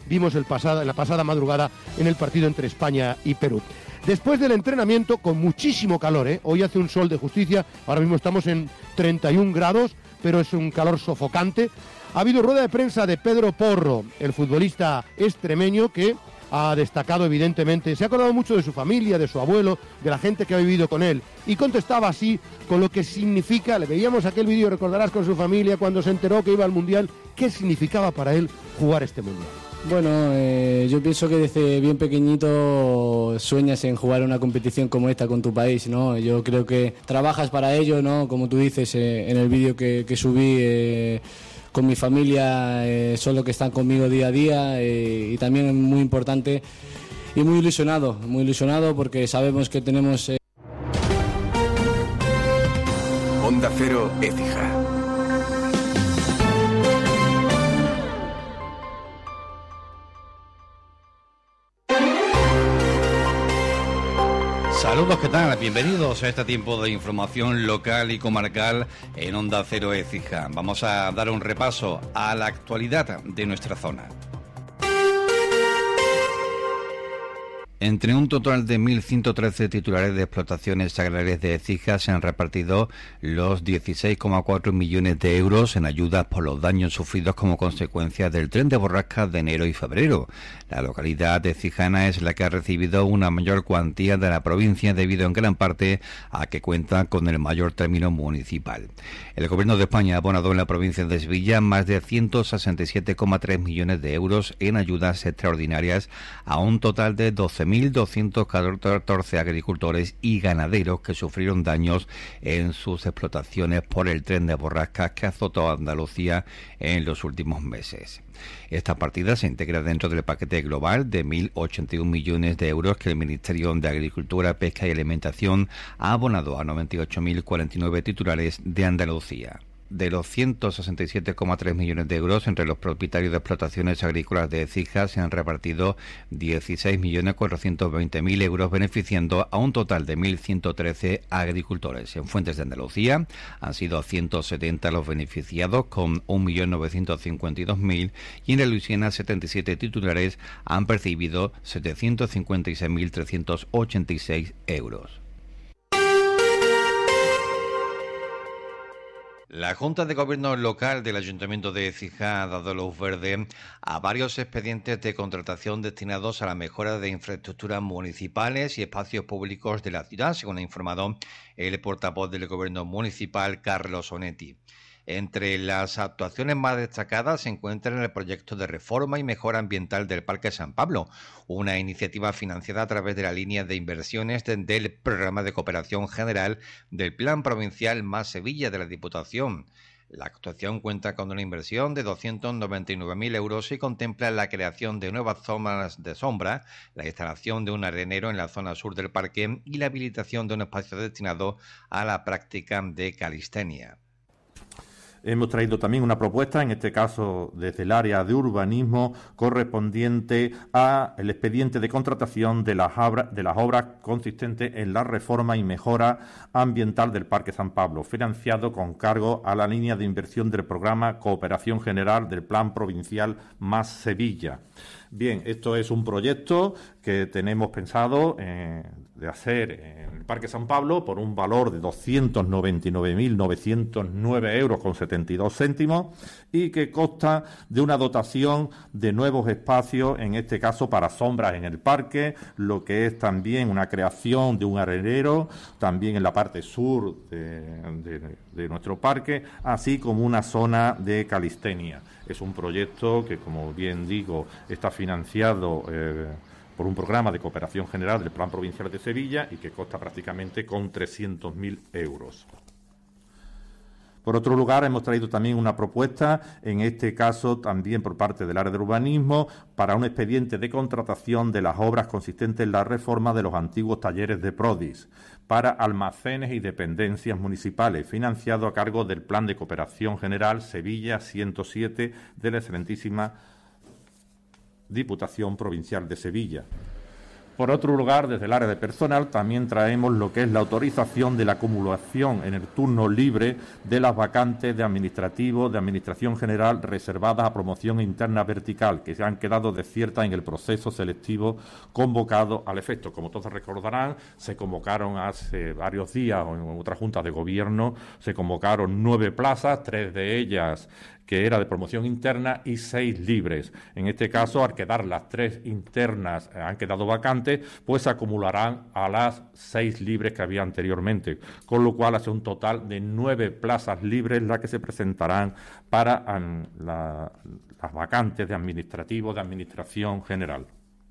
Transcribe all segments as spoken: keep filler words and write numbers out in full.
vimos el pasada, la pasada madrugada en el partido entre España y Perú. Después del entrenamiento, con muchísimo calor, ¿eh? Hoy hace un sol de justicia, ahora mismo estamos en treinta y un grados, pero es un calor sofocante. Ha habido rueda de prensa de Pedro Porro, el futbolista extremeño, que ha destacado evidentemente, se ha acordado mucho de su familia, de su abuelo, de la gente que ha vivido con él, y contestaba así con lo que significa, le veíamos aquel vídeo, recordarás, con su familia cuando se enteró que iba al Mundial, qué significaba para él jugar este Mundial. Bueno, eh, yo pienso que desde bien pequeñito sueñas en jugar una competición como esta con tu país, ¿no? Yo creo que trabajas para ello, ¿no? Como tú dices eh, en el vídeo que, que subí, eh, con mi familia, eh, son los que están conmigo día a día, eh, y también es muy importante y muy ilusionado, muy ilusionado porque sabemos que tenemos... Eh... Onda Cero, Écija. Saludos, ¿qué tal? Bienvenidos a este tiempo de información local y comarcal en Onda Cero Écija. Vamos a dar un repaso a la actualidad de nuestra zona. Entre un total de mil ciento trece titulares de explotaciones agrarias de Écija se han repartido los dieciséis coma cuatro millones de euros en ayudas por los daños sufridos como consecuencia del tren de borrasca de enero y febrero. La localidad de Écijana es la que ha recibido una mayor cuantía de la provincia debido en gran parte a que cuenta con el mayor término municipal. El Gobierno de España ha abonado en la provincia de Sevilla más de ciento sesenta y siete coma tres millones de euros en ayudas extraordinarias a un total de doce mil doscientos catorce agricultores y ganaderos que sufrieron daños en sus explotaciones por el tren de borrascas que azotó a Andalucía en los últimos meses. Esta partida se integra dentro del paquete global de mil ochenta y un millones de euros que el Ministerio de Agricultura, Pesca y Alimentación ha abonado a noventa y ocho mil cuarenta y nueve titulares de Andalucía. De los ciento sesenta y siete coma tres millones de euros entre los propietarios de explotaciones agrícolas de Écija se han repartido dieciséis millones cuatrocientos veinte mil euros, beneficiando a un total de mil ciento trece agricultores. En Fuentes de Andalucía han sido ciento setenta los beneficiados con un millón novecientos cincuenta y dos mil y en la Luisiana setenta y siete titulares han percibido setecientos cincuenta y seis mil trescientos ochenta y seis euros. La Junta de Gobierno Local del Ayuntamiento de Écija ha dado luz verde a varios expedientes de contratación destinados a la mejora de infraestructuras municipales y espacios públicos de la ciudad, según ha informado el portavoz del Gobierno Municipal, Carlos Onetti. Entre las actuaciones más destacadas se encuentran el proyecto de reforma y mejora ambiental del Parque San Pablo, una iniciativa financiada a través de la línea de inversiones del Programa de Cooperación General del Plan Provincial Más Sevilla de la Diputación. La actuación cuenta con una inversión de doscientos noventa y nueve mil euros y contempla la creación de nuevas zonas de sombra, la instalación de un arenero en la zona sur del parque y la habilitación de un espacio destinado a la práctica de calistenia. Hemos traído también una propuesta, en este caso desde el área de urbanismo, correspondiente al expediente de contratación de las, obras, de las obras consistentes en la reforma y mejora ambiental del Parque San Pablo, financiado con cargo a la línea de inversión del programa Cooperación General del Plan Provincial Más Sevilla. Bien, esto es un proyecto que tenemos pensado eh, de hacer en el Parque San Pablo por un valor de doscientos noventa y nueve mil novecientos nueve euros con setenta y dos céntimos y que consta de una dotación de nuevos espacios, en este caso para sombras en el parque, lo que es también una creación de un arenero, también en la parte sur de, de, de nuestro parque, así como una zona de calistenia. Es un proyecto que, como bien digo, está financiado eh, por un programa de cooperación general del Plan Provincial de Sevilla y que consta prácticamente con trescientos mil euros. Por otro lugar, hemos traído también una propuesta, en este caso también por parte del área de urbanismo, para un expediente de contratación de las obras consistentes en la reforma de los antiguos talleres de Prodis para almacenes y dependencias municipales, financiado a cargo del Plan de Cooperación General Sevilla ciento siete de la excelentísima Diputación Provincial de Sevilla. Por otro lugar, desde el área de personal también traemos lo que es la autorización de la acumulación en el turno libre de las vacantes de administrativo, de administración general reservadas a promoción interna vertical, que se han quedado desiertas en el proceso selectivo convocado al efecto. Como todos recordarán, se convocaron hace varios días o en otra junta de gobierno, se convocaron nueve plazas, tres de ellas que era de promoción interna y seis libres. En este caso, al quedar las tres internas eh, han quedado vacantes, pues se acumularán a las seis libres que había anteriormente, con lo cual hace un total de nueve plazas libres las que se presentarán para um, la, las vacantes de administrativo, de administración general.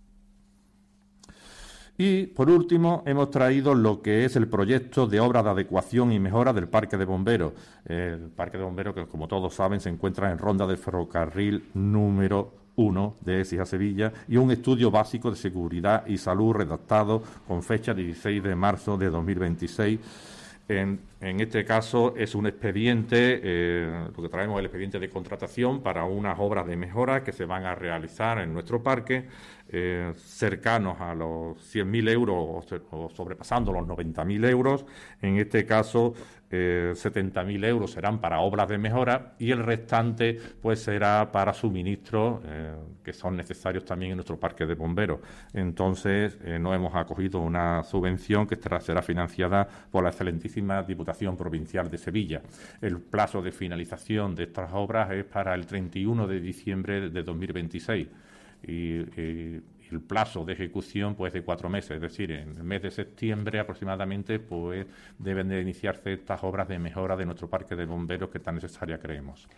Y, por último, hemos traído lo que es el proyecto de obra de adecuación y mejora del Parque de Bomberos. El Parque de Bomberos, que como todos saben, se encuentra en Ronda del Ferrocarril número uno de Écija, Sevilla, y un estudio básico de seguridad y salud redactado con fecha dieciséis de marzo de dos mil veintiséis. En, en este caso es un expediente, eh, lo que traemos es el expediente de contratación para unas obras de mejora que se van a realizar en nuestro parque, eh, cercanos a los cien mil euros o, o sobrepasando los noventa mil euros. En este caso, eh, setenta mil euros serán para obras de mejora y el restante pues será para suministros eh, que son necesarios también en nuestro parque de bomberos. Entonces, eh, no hemos acogido una subvención que estará, será financiada por la excelentísima Diputación Provincial de Sevilla. El plazo de finalización de estas obras es para el treinta y uno de diciembre de dos mil veintiséis. Y, y el plazo de ejecución pues de cuatro meses, es decir, en el mes de septiembre aproximadamente pues deben de iniciarse estas obras de mejora de nuestro parque de bomberos que tan necesaria creemos.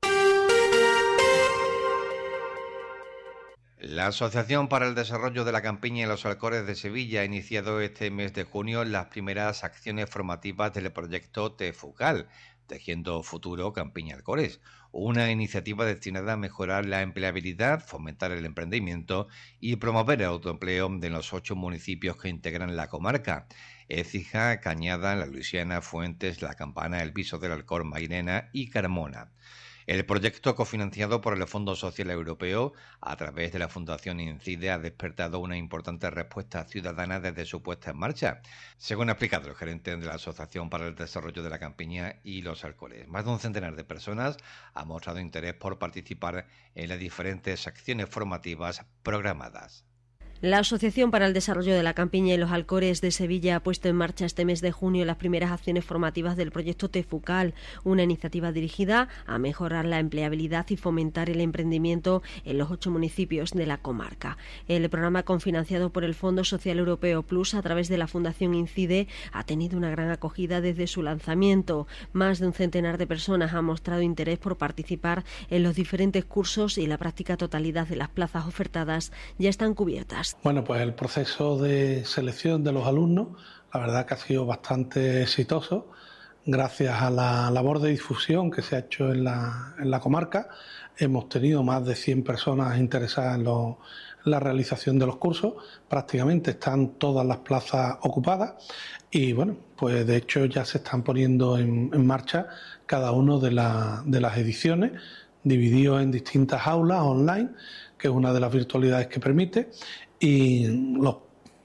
La Asociación para el Desarrollo de la Campiña y los Alcores de Sevilla ha iniciado este mes de junio las primeras acciones formativas del proyecto TEFUCAL, Tejiendo Futuro Campiña Alcores, una iniciativa destinada a mejorar la empleabilidad, fomentar el emprendimiento y promover el autoempleo de los ocho municipios que integran la comarca: Écija, Cañada, La Luisiana, Fuentes, La Campana, El Viso del Alcor, Mairena y Carmona. El proyecto, cofinanciado por el Fondo Social Europeo a través de la Fundación INCIDE, ha despertado una importante respuesta ciudadana desde su puesta en marcha, según ha explicado el gerente de la Asociación para el Desarrollo de la Campiña y los Alcores. Más de un centenar de personas han mostrado interés por participar en las diferentes acciones formativas programadas. La Asociación para el Desarrollo de la Campiña y los Alcores de Sevilla ha puesto en marcha este mes de junio las primeras acciones formativas del proyecto TEFUCAL, una iniciativa dirigida a mejorar la empleabilidad y fomentar el emprendimiento en los ocho municipios de la comarca. El programa, confinanciado por el Fondo Social Europeo Plus a través de la Fundación INCIDE, ha tenido una gran acogida desde su lanzamiento. Más de un centenar de personas han mostrado interés por participar en los diferentes cursos y la práctica totalidad de las plazas ofertadas ya están cubiertas. Bueno, pues el proceso de selección de los alumnos, la verdad que ha sido bastante exitoso, gracias a la labor de difusión que se ha hecho en la, en la comarca. Hemos tenido más de cien personas interesadas en, lo, en la realización de los cursos, prácticamente están todas las plazas ocupadas y bueno, pues de hecho ya se están poniendo en, en marcha cada una de, la, de las ediciones, divididos en distintas aulas online, que es una de las virtualidades que permite. Y los,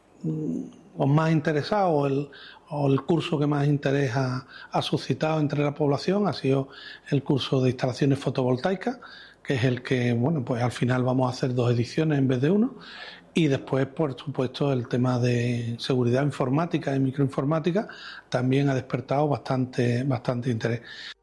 los más interesados o el, o el curso que más interés ha, ha suscitado entre la población ha sido el curso de instalaciones fotovoltaicas, que es el que, bueno, pues al final vamos a hacer dos ediciones en vez de uno. Y después, por supuesto, el tema de seguridad informática y microinformática también ha despertado bastante, bastante interés.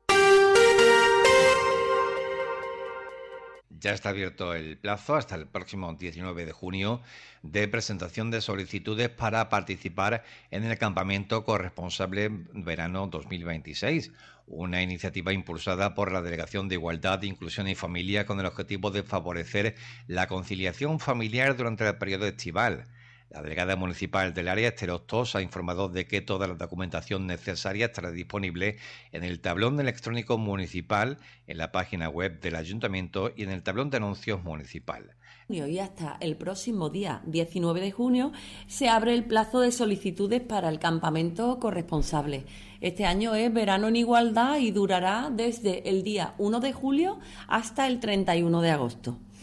Ya está abierto el plazo hasta el próximo diecinueve de junio de presentación de solicitudes para participar en el campamento corresponsable verano dos mil veintiséis, una iniciativa impulsada por la Delegación de Igualdad, Inclusión y Familia con el objetivo de favorecer la conciliación familiar durante el periodo estival. La delegada municipal del área, Esther Hostos, ha informado de que toda la documentación necesaria estará disponible en el tablón electrónico municipal, en la página web del ayuntamiento y en el tablón de anuncios municipal. Y hasta el próximo día diecinueve de junio se abre el plazo de solicitudes para el campamento corresponsable. Este año es Verano en Igualdad y durará desde el día uno de julio hasta el treinta y uno de agosto.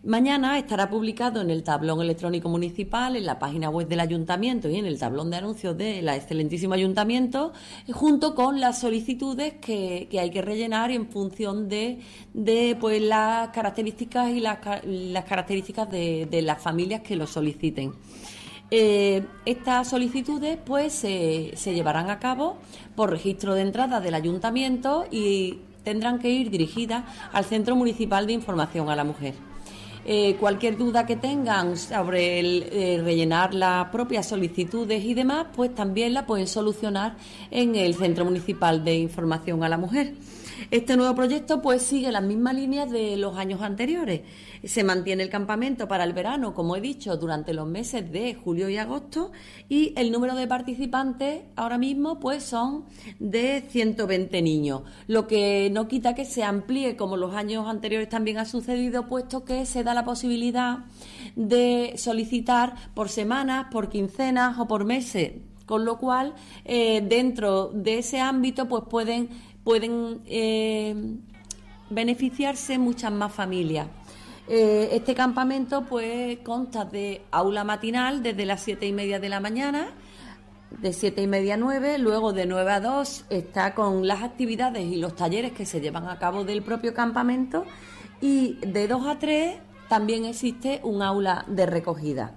Mañana estará publicado en el tablón electrónico municipal, en la página web del Ayuntamiento y en el tablón de anuncios del excelentísimo Ayuntamiento, junto con las solicitudes que, que hay que rellenar en función de, de pues, las características y las, las características de, de las familias que lo soliciten. Eh, estas solicitudes pues se, se llevarán a cabo por registro de entrada del Ayuntamiento y tendrán que ir dirigidas al Centro Municipal de Información a la Mujer. Eh, cualquier duda que tengan sobre el, eh, rellenar las propias solicitudes y demás, pues también la pueden solucionar en el Centro Municipal de Información a la Mujer. Este nuevo proyecto pues sigue las mismas líneas de los años anteriores. Se mantiene el campamento para el verano, como he dicho, durante los meses de julio y agosto, y el número de participantes ahora mismo pues son de ciento veinte niños, lo que no quita que se amplíe, como los años anteriores también ha sucedido, puesto que se da la posibilidad de solicitar por semanas, por quincenas o por meses, con lo cual eh, dentro de ese ámbito pues pueden, pueden eh, beneficiarse muchas más familias. Eh, este campamento pues consta de aula matinal desde las siete y media de la mañana, de siete y media a nueve, luego de nueve a dos está con las actividades y los talleres que se llevan a cabo del propio campamento, y de dos a tres también existe un aula de recogida.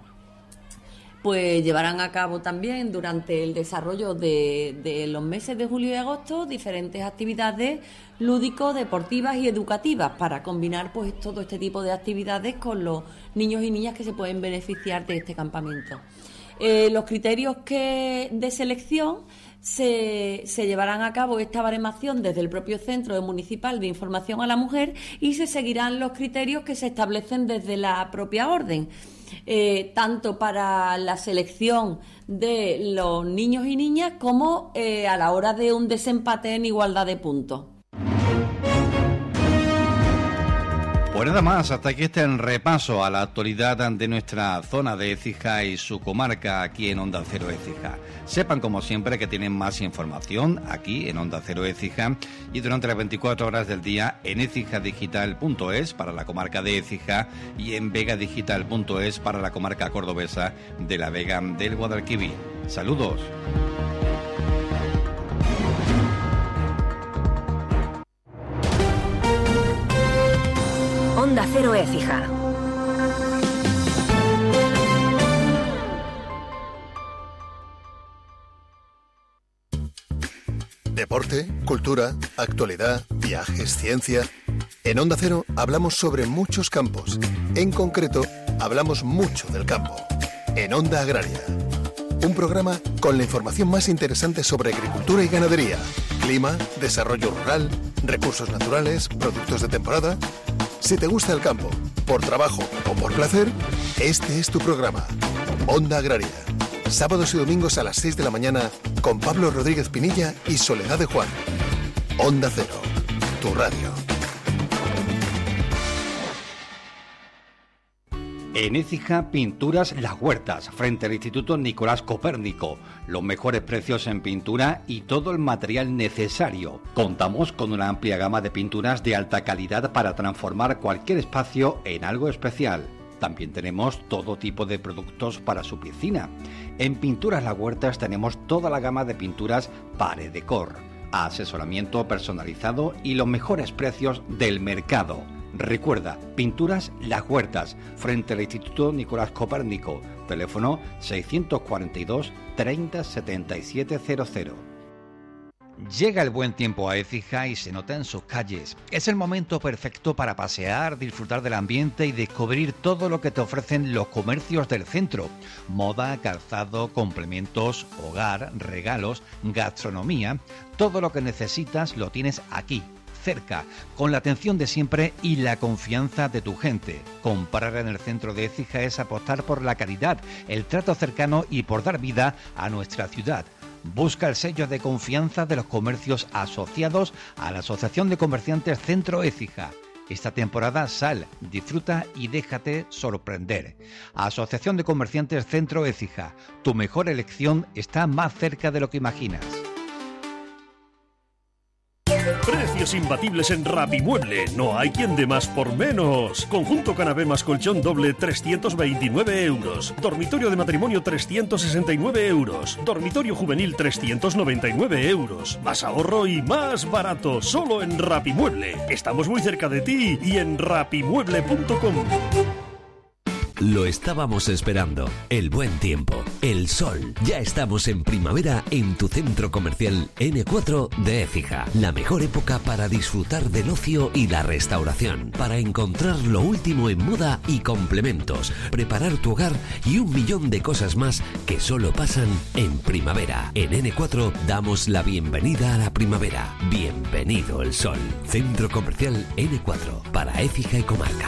Pues llevarán a cabo también durante el desarrollo de, de los meses de julio y agosto diferentes actividades lúdico-deportivas y educativas para combinar pues todo este tipo de actividades con los niños y niñas que se pueden beneficiar de este campamento. Eh, los criterios que, de selección se, se llevarán a cabo esta baremación desde el propio Centro Municipal de Información a la Mujer y se seguirán los criterios que se establecen desde la propia orden. Eh, tanto para la selección de los niños y niñas como eh, a la hora de un desempate en igualdad de puntos. Pues nada más, hasta aquí este repaso a la actualidad de nuestra zona de Écija y su comarca aquí en Onda Cero Écija. Sepan, como siempre, que tienen más información aquí en Onda Cero Écija y durante las veinticuatro horas del día en écijadigital punto es para la comarca de Écija y en vegadigital punto es para la comarca cordobesa de la Vega del Guadalquivir. Saludos. Onda Cero Écija. Deporte, cultura, actualidad, viajes, ciencia. En Onda Cero hablamos sobre muchos campos. En concreto, hablamos mucho del campo. En Onda Agraria. Un programa con la información más interesante sobre agricultura y ganadería, clima, desarrollo rural, recursos naturales, productos de temporada. Si te gusta el campo, por trabajo o por placer, este es tu programa. Onda Agraria. Sábados y domingos a las seis de la mañana con Pablo Rodríguez Pinilla y Soledad de Juan. Onda Cero, tu radio. En Écija, Pinturas Las Huertas, frente al Instituto Nicolás Copérnico. Los mejores precios en pintura y todo el material necesario. Contamos con una amplia gama de pinturas de alta calidad para transformar cualquier espacio en algo especial. También tenemos todo tipo de productos para su piscina. En Pinturas Las Huertas tenemos toda la gama de pinturas Pare Decor, asesoramiento personalizado y los mejores precios del mercado. Recuerda, Pinturas Las Huertas, frente al Instituto Nicolás Copérnico. Teléfono seiscientos cuarenta y dos, treinta, setenta y siete cero cero. Llega el buen tiempo a Écija y se nota en sus calles. Es el momento perfecto para pasear, disfrutar del ambiente y descubrir todo lo que te ofrecen los comercios del centro. Moda, calzado, complementos, hogar, regalos, gastronomía. Todo lo que necesitas lo tienes aquí, cerca, con la atención de siempre y la confianza de tu gente. Comprar en el centro de Écija es apostar por la calidad, el trato cercano y por dar vida a nuestra ciudad. Busca el sello de confianza de los comercios asociados a la Asociación de Comerciantes Centro Écija. Esta temporada sal, disfruta y déjate sorprender. Asociación de Comerciantes Centro Écija. Tu mejor elección está más cerca de lo que imaginas. Precios precios imbatibles en Rapimueble. No hay quien dé más por menos. Conjunto canapé más colchón doble, trescientos veintinueve euros. Dormitorio de matrimonio, trescientos sesenta y nueve euros. Dormitorio juvenil, trescientos noventa y nueve euros. Más ahorro y más barato, solo en Rapimueble. Estamos muy cerca de ti y en rapimueble punto com. Lo estábamos esperando, el buen tiempo, el sol. Ya estamos en primavera en tu centro comercial ene cuatro de Écija. La mejor época para disfrutar del ocio y la restauración, para encontrar lo último en moda y complementos, preparar tu hogar y un millón de cosas más que solo pasan en primavera. En ene cuatro damos la bienvenida a la primavera. Bienvenido el sol. Centro comercial ene cuatro para Écija y comarca.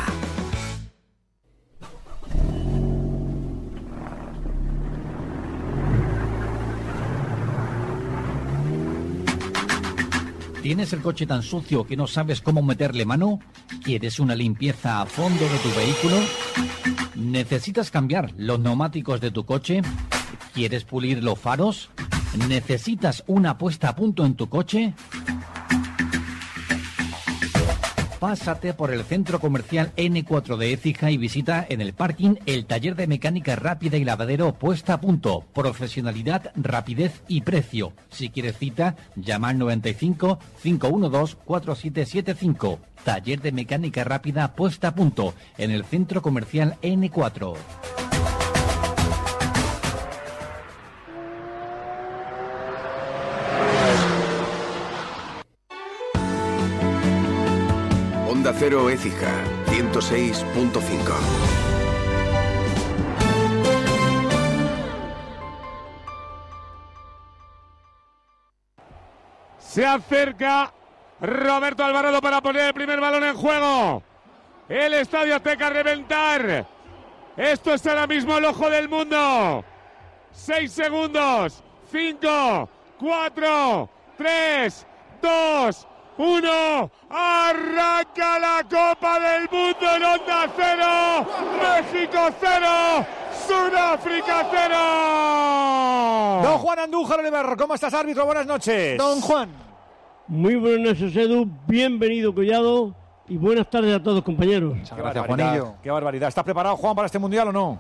¿Tienes el coche tan sucio que no sabes cómo meterle mano? ¿Quieres una limpieza a fondo de tu vehículo? ¿Necesitas cambiar los neumáticos de tu coche? ¿Quieres pulir los faros? ¿Necesitas una puesta a punto en tu coche? Pásate por el centro comercial ene cuatro de Écija y visita en el parking el taller de mecánica rápida y lavadero puesta a punto. Profesionalidad, rapidez y precio. Si quieres cita, llama al noventa y cinco, cinco uno dos, cuatro siete siete cinco. Taller de mecánica rápida puesta a punto en el centro comercial ene cuatro. Onda Cero Écija, ciento seis punto cinco. Se acerca Roberto Alvarado para poner el primer balón en juego. El Estadio Azteca a reventar. Esto es ahora mismo el ojo del mundo. Seis segundos. Cinco, cuatro, tres, dos, uno. Arranca la Copa del Mundo en Onda Cero. México cero. Sudáfrica cero. Don Juan Andújar Oliver, ¿cómo estás, árbitro? Buenas noches. Don Juan. Muy buenas noches, Edu. Bienvenido, Collado. Y buenas tardes a todos, compañeros. Qué Gracias, Juanillo. Qué barbaridad. ¿Estás preparado, Juan, para este mundial o no?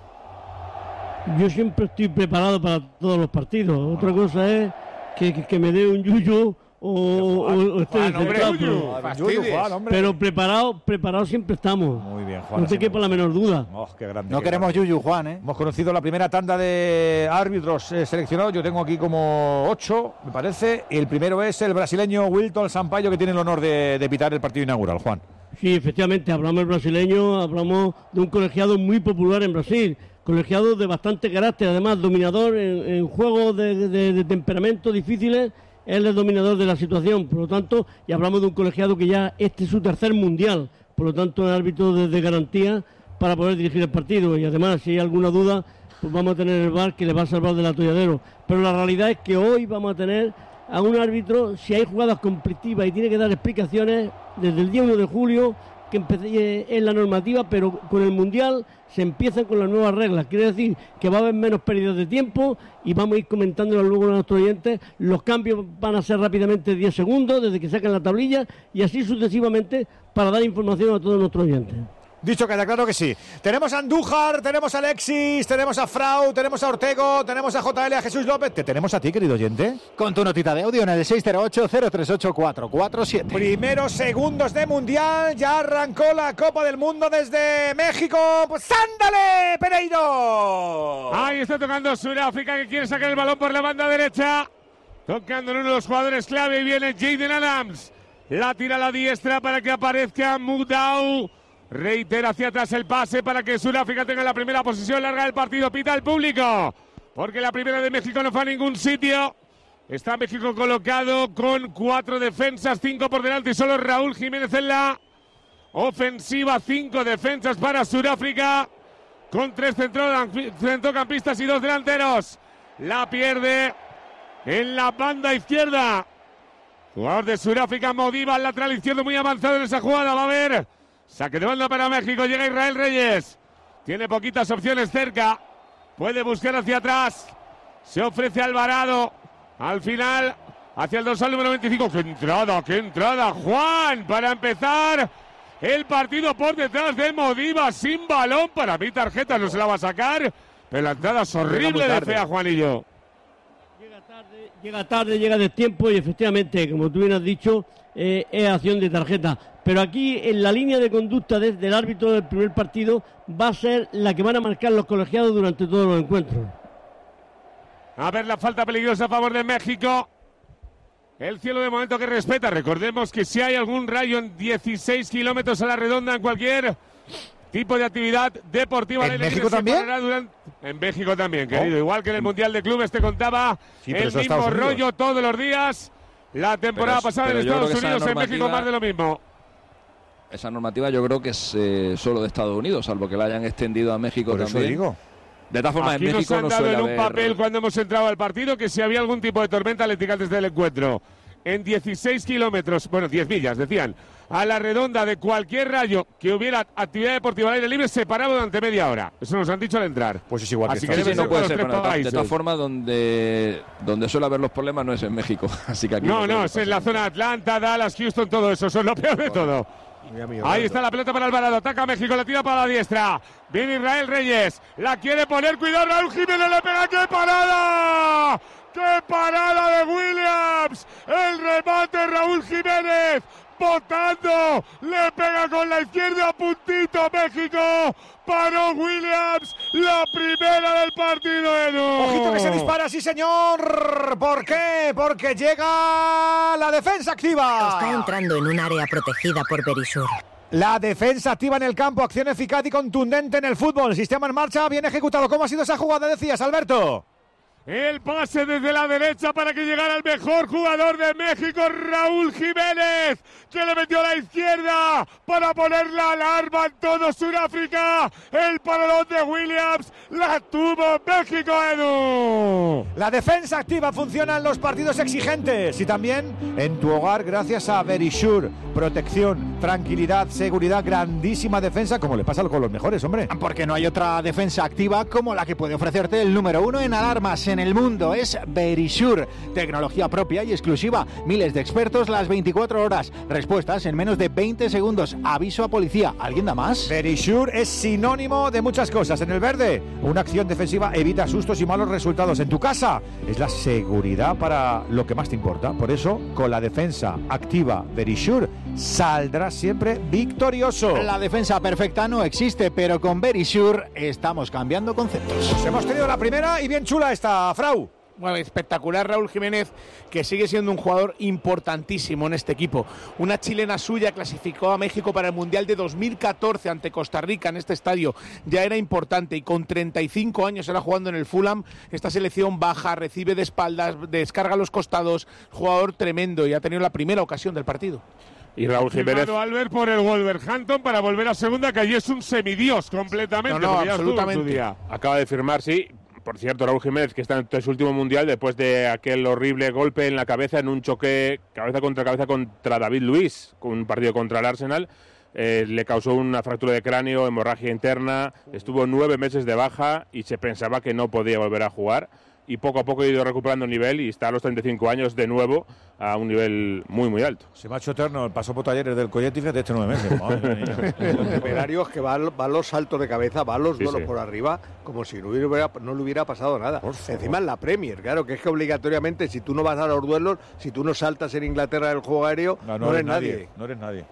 Yo siempre estoy preparado para todos los partidos. Otra cosa es que, que, que me dé un yuyu o, o, o esté descentrado. Pero, pero preparado, preparado siempre estamos. Muy bien, Juan. No te quepa la menor duda. Oh, qué grande, no qué queremos grande. yuyu, Juan, ¿eh? Hemos conocido la primera tanda de árbitros eh, seleccionados. Yo tengo aquí como ocho, me parece. El primero es el brasileño Wilton Sampaio, que tiene el honor de, de pitar el partido inaugural, Juan. Sí, efectivamente, hablamos del brasileño, hablamos de un colegiado muy popular en Brasil. Colegiado de bastante carácter, además dominador en, en juegos de, de, de temperamento difíciles. Él es el dominador de la situación, por lo tanto, y hablamos de un colegiado que ya este es su tercer mundial, por lo tanto es árbitro de, de garantía para poder dirigir el partido, y además si hay alguna duda, pues vamos a tener el V A R que le va a salvar del atolladero. Pero la realidad es que hoy vamos a tener a un árbitro, si hay jugadas conflictivas y tiene que dar explicaciones desde el día uno de julio, que empecé en la normativa, pero con el mundial se empiezan con las nuevas reglas. Quiere decir que va a haber menos pérdidas de tiempo y vamos a ir comentándolo luego a nuestros oyentes. Los cambios van a ser rápidamente diez segundos desde que saquen la tablilla y así sucesivamente para dar información a todos nuestros oyentes. Dicho queda claro que sí. Tenemos a Andújar, tenemos a Alexis, tenemos a Frau, tenemos a Ortego, tenemos a J L, a Jesús López. ¿Te tenemos a ti, querido oyente? Con tu notita de audio en el seis cero ocho, cero tres ocho, cuatro cuatro siete. Primeros segundos de Mundial, ya arrancó la Copa del Mundo desde México. ¡Pues ándale, Pereiro! Ahí está tocando Sudáfrica, que quiere sacar el balón por la banda derecha. Tocando en uno de los jugadores clave y viene Jaden Adams. La tira a la diestra para que aparezca Mudau. Reitera hacia atrás el pase para que Sudáfrica tenga la primera posición larga del partido. Pita el público, porque la primera de México no fue a ningún sitio. Está México colocado con cuatro defensas, cinco por delante y solo Raúl Jiménez en la ofensiva. Cinco defensas para Sudáfrica, con tres centrocampistas y dos delanteros. La pierde en la banda izquierda. Jugador de Sudáfrica, Modiba, al lateral izquierdo, muy avanzado en esa jugada. Va a haber saque de banda para México. Llega Israel Reyes. Tiene poquitas opciones cerca. Puede buscar hacia atrás. Se ofrece Alvarado. Al final hacia el dorsal número veinticinco. ¡Qué entrada, qué entrada, Juan! Para empezar el partido por detrás de Modiva, sin balón. Para mí tarjeta no se la va a sacar, pero la entrada es horrible de fea, Juanillo. Llega tarde, llega tarde, llega de tiempo y efectivamente, como tú bien has dicho, eh, es acción de tarjeta. Pero aquí en la línea de conducta de, del árbitro del primer partido va a ser la que van a marcar los colegiados durante todos los encuentros. A ver la falta peligrosa a favor de México. El cielo de momento que respeta. Recordemos que si hay algún rayo en dieciséis kilómetros a la redonda en cualquier tipo de actividad deportiva. ¿En México también? Durante... En México también, querido. Oh. Igual que en el Mundial de Clubes te contaba, sí, el mismo rollo todos los días. La temporada pero, pasada pero en Estados Unidos, normativa... en México más de lo mismo. Esa normativa yo creo que es eh, solo de Estados Unidos, salvo que la hayan extendido a México Por también. Eso digo. De todas formas, aquí en México nos han no dado suele en un haber... papel cuando hemos entrado al partido que si había algún tipo de tormenta eléctrica antes del encuentro. En dieciséis kilómetros, bueno, diez millas, decían, a la redonda de cualquier rayo que hubiera actividad deportiva al aire libre se paraba durante media hora. Eso nos han dicho al entrar. Pues es igual. Así que que sí, sí, no puede ser. Bueno, de, de todas formas, donde, donde suele haber los problemas no es en México. Así que aquí no, no, no, es en la zona Atlanta, Dallas, Houston, todo eso. Eso es lo peor de todo. Ahí está la pelota para Alvarado, ataca a México, la tira para la diestra. Viene Israel Reyes, la quiere poner, cuidado, Raúl Jiménez le pega, ¡qué parada! ¡Qué parada de Williams! El remate Raúl Jiménez, botando, le pega con la izquierda, puntito México. Paró Williams, la primera del partido, Edu. Ojito que se dispara, sí señor. ¿Por qué? Porque llega la defensa activa. Está entrando en un área protegida por Verisur. La defensa activa en el campo, acción eficaz y contundente en el fútbol. Sistema en marcha, bien ejecutado. ¿Cómo ha sido esa jugada, decías, Alberto? El pase desde la derecha para que llegara el mejor jugador de México, Raúl Jiménez, que le metió a la izquierda para poner la alarma en todo Sudáfrica. El paradón de Williams la tuvo México, Edu. La defensa activa funciona en los partidos exigentes y también en tu hogar gracias a Verisure. Protección, tranquilidad, seguridad, grandísima defensa, como le pasa con los mejores, hombre. Porque no hay otra defensa activa como la que puede ofrecerte el número uno en alarmas en el mundo. Es Verisure, tecnología propia y exclusiva. Miles de expertos las veinticuatro horas. Respuestas en menos de veinte segundos. Aviso a policía. ¿Alguien da más? Verisure es sinónimo de muchas cosas. En el verde, una acción defensiva evita sustos y malos resultados. En tu casa, es la seguridad para lo que más te importa. Por eso, con la defensa activa Verisure, saldrás siempre victorioso. La defensa perfecta no existe, pero con Verisure estamos cambiando conceptos. Pues hemos tenido la primera y bien chula esta, Frau. Bueno, espectacular Raúl Jiménez, que sigue siendo un jugador importantísimo en este equipo. Una chilena suya clasificó a México para el Mundial de dos mil catorce ante Costa Rica en este estadio. Ya era importante y con treinta y cinco años era jugando en el Fulham. Esta selección baja, recibe de espaldas, descarga a los costados. Jugador tremendo y ha tenido la primera ocasión del partido. Y Raúl Jiménez Albert por el Wolverhampton para volver a segunda, que allí es un semidios completamente. No, no, absolutamente. Acaba de firmar, sí. Por cierto, Raúl Jiménez, que está en su último mundial después de aquel horrible golpe en la cabeza en un choque cabeza contra cabeza contra David Luiz, con un partido contra el Arsenal. Eh, le causó una fractura de cráneo, hemorragia interna, estuvo nueve meses de baja y se pensaba que no podía volver a jugar. Y poco a poco ha ido recuperando nivel y está a los treinta y cinco años de nuevo a un nivel muy, muy alto. Se me ha hecho eterno el paso por talleres del Coyetti de este nueve meses. Los temerarios que van va los saltos de cabeza, van los duelos sí, sí. por arriba, como si no, hubiera, no le hubiera pasado nada. Encima en la Premier, claro, que es que obligatoriamente, si tú no vas a los duelos, si tú no saltas en Inglaterra del juego aéreo, no, no, no eres nadie. nadie. No eres nadie.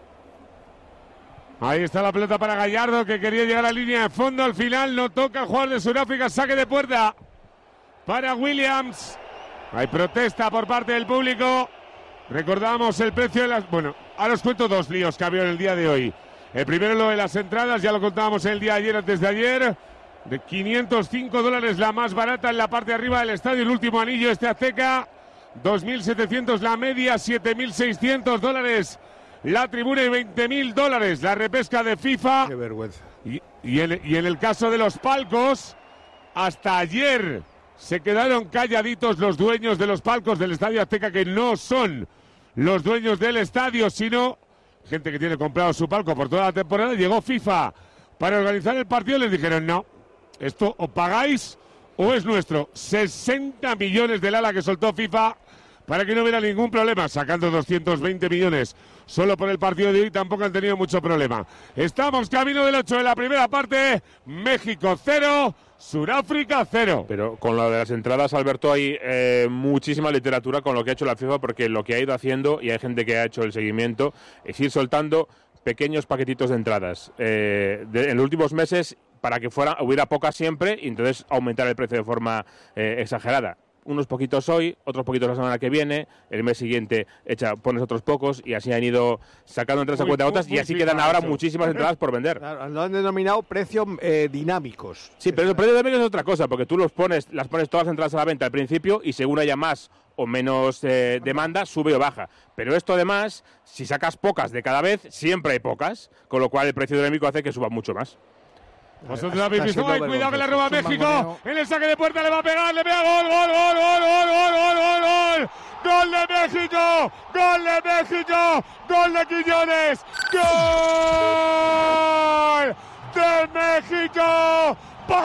Ahí está la pelota para Gallardo, que quería llegar a la línea de fondo. Al final no toca el jugador de Sudáfrica, saque de puerta para Williams. Hay protesta por parte del público. Recordamos el precio de las... Bueno, ahora os cuento dos líos que ha habido en el día de hoy. El primero, lo de las entradas, ya lo contábamos el día de ayer, antes de ayer. De quinientos cinco dólares la más barata en la parte de arriba del estadio. El último anillo, este Azteca. dos mil setecientos la media, siete mil seiscientos dólares la tribuna y veinte mil dólares la repesca de FIFA. Qué vergüenza. Y, y, en, y en el caso de los palcos, hasta ayer se quedaron calladitos los dueños de los palcos del Estadio Azteca, que no son los dueños del estadio, sino gente que tiene comprado su palco por toda la temporada. Llegó FIFA para organizar el partido y les dijeron, no, esto o pagáis o es nuestro. sesenta millones del ala que soltó FIFA para que no hubiera ningún problema, sacando doscientos veinte millones solo por el partido de hoy, tampoco han tenido mucho problema. Estamos camino del ocho de la primera parte, México cero, Sudáfrica cero. Pero con lo de las entradas, Alberto, hay eh, muchísima literatura con lo que ha hecho la FIFA, porque lo que ha ido haciendo, y hay gente que ha hecho el seguimiento, es ir soltando pequeños paquetitos de entradas eh, de, en los últimos meses, para que fuera hubiera pocas siempre y entonces aumentar el precio de forma eh, exagerada. Unos poquitos hoy, otros poquitos la semana que viene, el mes siguiente echa, pones otros pocos y así han ido sacando entradas a cuentagotas y así quedan ahora muchísimas entradas por vender. Claro, lo han denominado precios eh, dinámicos. Sí, pero el precio dinámico es otra cosa, porque tú los pones, las pones todas las entradas a la venta al principio y según haya más o menos eh, demanda, sube o baja. Pero esto además, si sacas pocas de cada vez, siempre hay pocas, con lo cual el precio dinámico hace que suba mucho más. Vosotros la habéis visto, cuidado que la roba México, en el saque de puerta le va a pegar, le pega gol, gol, gol, gol, gol, gol, gol, gol, gol, gol de México, gol de México, gol de Quiñones, gol de México,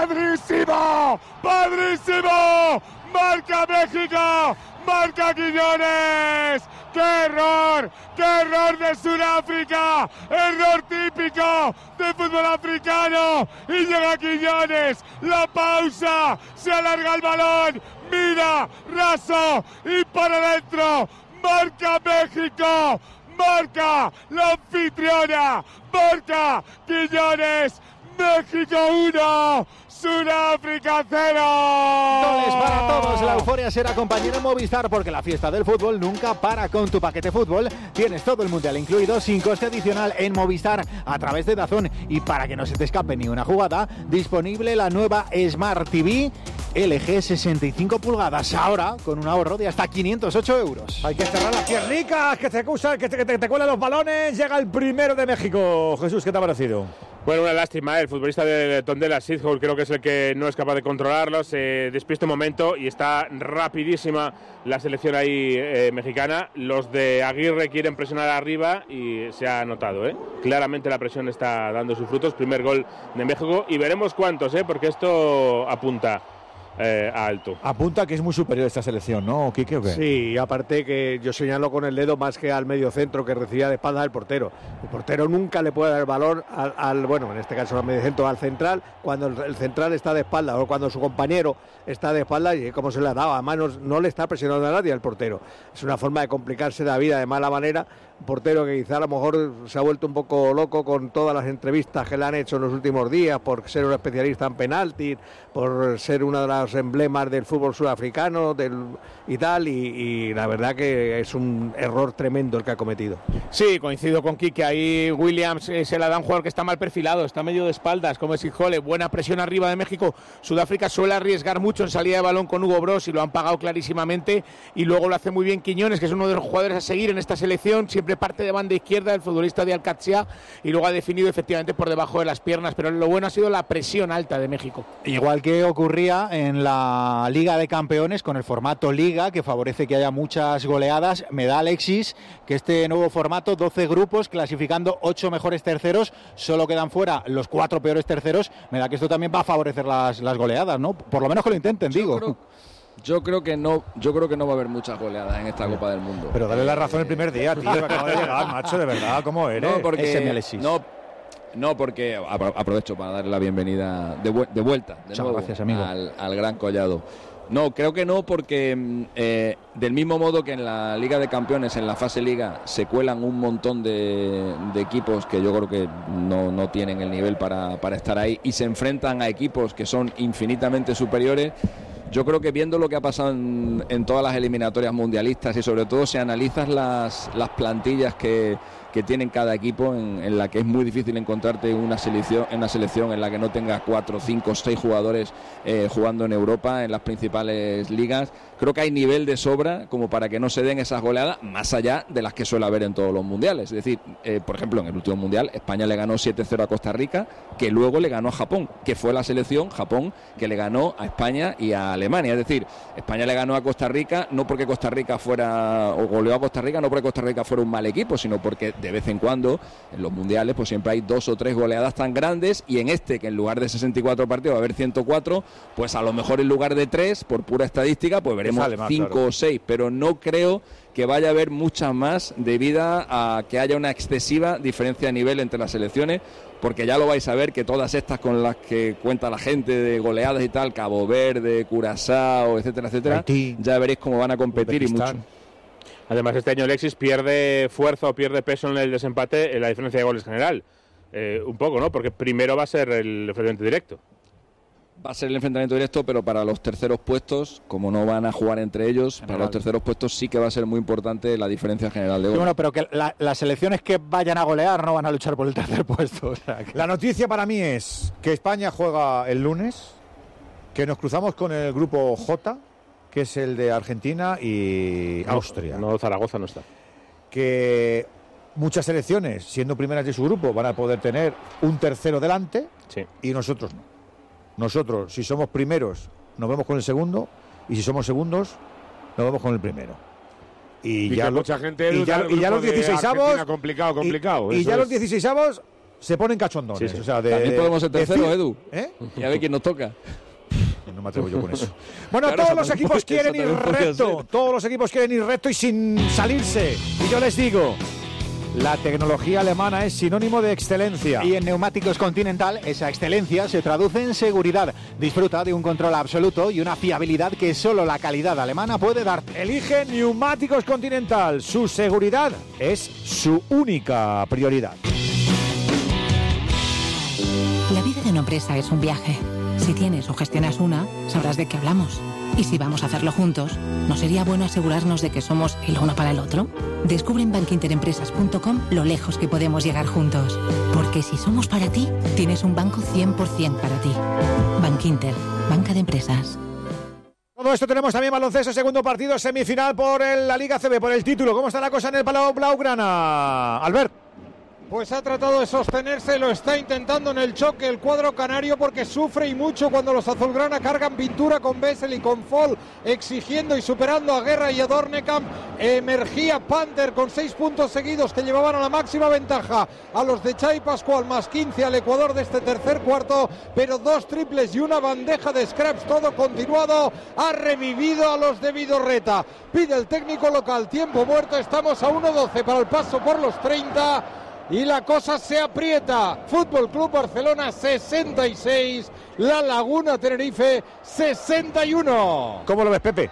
padrísimo, padrísimo, marca México, marca Quiñones. ¡Qué error! ¡Qué error de Sudáfrica! ¡Error típico de fútbol africano! Y llega Quiñones, la pausa, se alarga el balón, mira, raso y para adentro. ¡Marca México! ¡Marca la anfitriona! ¡Marca Quiñones! ¡México uno! ¡Sudáfrica cero! Goles para todos. La euforia será compañero Movistar, porque la fiesta del fútbol nunca para. Con tu paquete fútbol tienes todo el mundial incluido sin coste adicional en Movistar a través de DAZN. Y para que no se te escape ni una jugada, disponible la nueva Smart T V L G sesenta y cinco pulgadas, ahora con un ahorro de hasta quinientos ocho euros. Hay que cerrar las piernicas, que te acusan, que te, que te, te cuelan los balones. Llega el primero de México. Jesús, ¿qué te ha parecido? Bueno, una lástima, ¿eh? El futbolista de Tondela, Sidhol, creo que es el que no es capaz de controlarlo, se despista un momento y está rapidísima la selección ahí eh, mexicana. Los de Aguirre quieren presionar arriba y se ha notado, ¿eh? Claramente la presión está dando sus frutos. Primer gol de México y veremos cuántos, ¿eh? Porque esto apunta eh, a alto. Apunta que es muy superior esta selección, ¿no, Quique, o qué? Sí, aparte que yo señalo con el dedo más que al medio centro, que recibía de espalda al portero. El portero nunca le puede dar valor al, al bueno, en este caso al medio centro, al central, cuando el, el central está de espalda o cuando su compañero está de espalda, y como se le ha dado, además no, no le está presionando a nadie al portero. Es una forma de complicarse la vida de mala manera. Un portero que quizá a lo mejor se ha vuelto un poco loco con todas las entrevistas que le han hecho en los últimos días por ser un especialista en penaltis, por ser uno de los emblemas del fútbol sudafricano del, y tal, y, y la verdad que es un error tremendo el que ha cometido. Sí, coincido con Quique, ahí Williams eh, se la da un jugador que está mal perfilado, está medio de espaldas, como es Hijole, buena presión arriba de México. Sudáfrica suele arriesgar mucho en salida de balón con Hugo Bros y lo han pagado clarísimamente, y luego lo hace muy bien Quiñones, que es uno de los jugadores a seguir en esta selección, siempre parte de banda izquierda, el futbolista de Alcachea, y luego ha definido efectivamente por debajo de las piernas, pero lo bueno ha sido la presión alta de México. Igual que ocurría en la Liga de Campeones con el formato Liga, que favorece que haya muchas goleadas, me da Alexis que este nuevo formato, doce grupos, clasificando ocho mejores terceros, solo quedan fuera los cuatro peores terceros, me da que esto también va a favorecer las, las goleadas, ¿no? Por lo menos que lo intenten, yo digo. Creo, yo creo que no, yo creo que no va a haber muchas goleadas en esta Copa del Mundo. Pero dale la razón el primer día, tío, que acaba de llegar, macho, de verdad, ¿cómo eres? No, porque, Ese mi Alexis. No, no, porque aprovecho para darle la bienvenida de, vu de vuelta, de Muchas nuevo, gracias, amigo. Al, al Gran Collado. No, creo que no, porque eh, del mismo modo que en la Liga de Campeones, en la fase Liga, se cuelan un montón de, de equipos que yo creo que no, no tienen el nivel para, para estar ahí y se enfrentan a equipos que son infinitamente superiores. Yo creo que viendo lo que ha pasado en, en todas las eliminatorias mundialistas y sobre todo si analizas las, las plantillas que, que tienen cada equipo, en, en la que es muy difícil encontrarte una selección, una selección en la que no tenga cuatro, cinco, seis jugadores eh, jugando en Europa, en las principales ligas, creo que hay nivel de sobra como para que no se den esas goleadas más allá de las que suele haber en todos los mundiales. Es decir, eh, por ejemplo, en el último mundial España le ganó siete cero a Costa Rica, que luego le ganó a Japón, que fue la selección Japón que le ganó a España y a Alemania. Es decir, España le ganó a Costa Rica no porque Costa Rica fuera, o goleó a Costa Rica no porque Costa Rica fuera un mal equipo, sino porque de vez en cuando, en los mundiales, pues siempre hay dos o tres goleadas tan grandes, y en este, que en lugar de sesenta y cuatro partidos va a haber ciento cuatro, pues a lo mejor en lugar de tres, por pura estadística, pues veremos cinco claro. o seis, pero no creo que vaya a haber muchas más debido a que haya una excesiva diferencia de nivel entre las selecciones, porque ya lo vais a ver que todas estas con las que cuenta la gente de goleadas y tal, Cabo Verde, Curazao, etcétera, etcétera, Haití, ya veréis cómo van a competir y mucho. Además, este año Alexis pierde fuerza o pierde peso en el desempate en la diferencia de goles general. Eh, un poco, ¿no? Porque primero va a ser el enfrentamiento directo. Va a ser el enfrentamiento directo, pero para los terceros puestos, como no van a jugar entre ellos, general. Para los terceros puestos sí que va a ser muy importante la diferencia general de goles. Sí, bueno, pero que la, las selecciones que vayan a golear no van a luchar por el tercer puesto. O sea, que... La noticia para mí es que España juega el lunes, que nos cruzamos con el grupo J, que es el de Argentina y no, Austria. No, Zaragoza no está. Que muchas selecciones, siendo primeras de su grupo, van a poder tener un tercero delante, sí. y nosotros no. Nosotros, si somos primeros, nos vemos con el segundo, y si somos segundos, nos vemos con el primero. Y, y ya, lo, mucha gente y ya, y ya los dieciseisavos, complicado, complicado. Y, y ya es. los dieciseisavos se ponen cachondones. Sí, sí. O sea, de, También podemos ser tercero, decir, Edu. ¿Eh? Y a ver quién nos toca. No me atrevo yo con eso. Bueno, claro, todos los también, equipos quieren ir recto. Todos los equipos quieren ir recto y sin salirse. Y yo les digo, la tecnología alemana es sinónimo de excelencia. Y en Neumáticos Continental, esa excelencia se traduce en seguridad. Disfruta de un control absoluto y una fiabilidad que solo la calidad alemana puede darte. Elige Neumáticos Continental. Su seguridad es su única prioridad. La vida de una empresa es un viaje. Si tienes o gestionas una, sabrás de qué hablamos. Y si vamos a hacerlo juntos, ¿no sería bueno asegurarnos de que somos el uno para el otro? Descubre en bankinterempresas punto com lo lejos que podemos llegar juntos. Porque si somos para ti, tienes un banco cien por ciento para ti. Bankinter, banca de empresas. Todo esto tenemos también baloncesto, segundo partido, semifinal por el, la Liga C B, por el título. ¿Cómo está la cosa en el Palau Blaugrana? Albert. Pues ha tratado de sostenerse, lo está intentando en el choque el cuadro canario, porque sufre y mucho cuando los azulgrana cargan pintura con Bessel y con Fall, exigiendo y superando a Guerra y a Dornekamp. Emergía Panther con seis puntos seguidos que llevaban a la máxima ventaja a los de Xavi Pascual, más quince al Ecuador de este tercer cuarto, pero dos triples y una bandeja de scraps, todo continuado, ha revivido a los de Vidorreta. Pide el técnico local tiempo muerto, estamos a uno doce para el paso por los treinta. Y la cosa se aprieta. Fútbol Club Barcelona sesenta y seis, La Laguna Tenerife sesenta y uno. ¿Cómo lo ves, Pepe?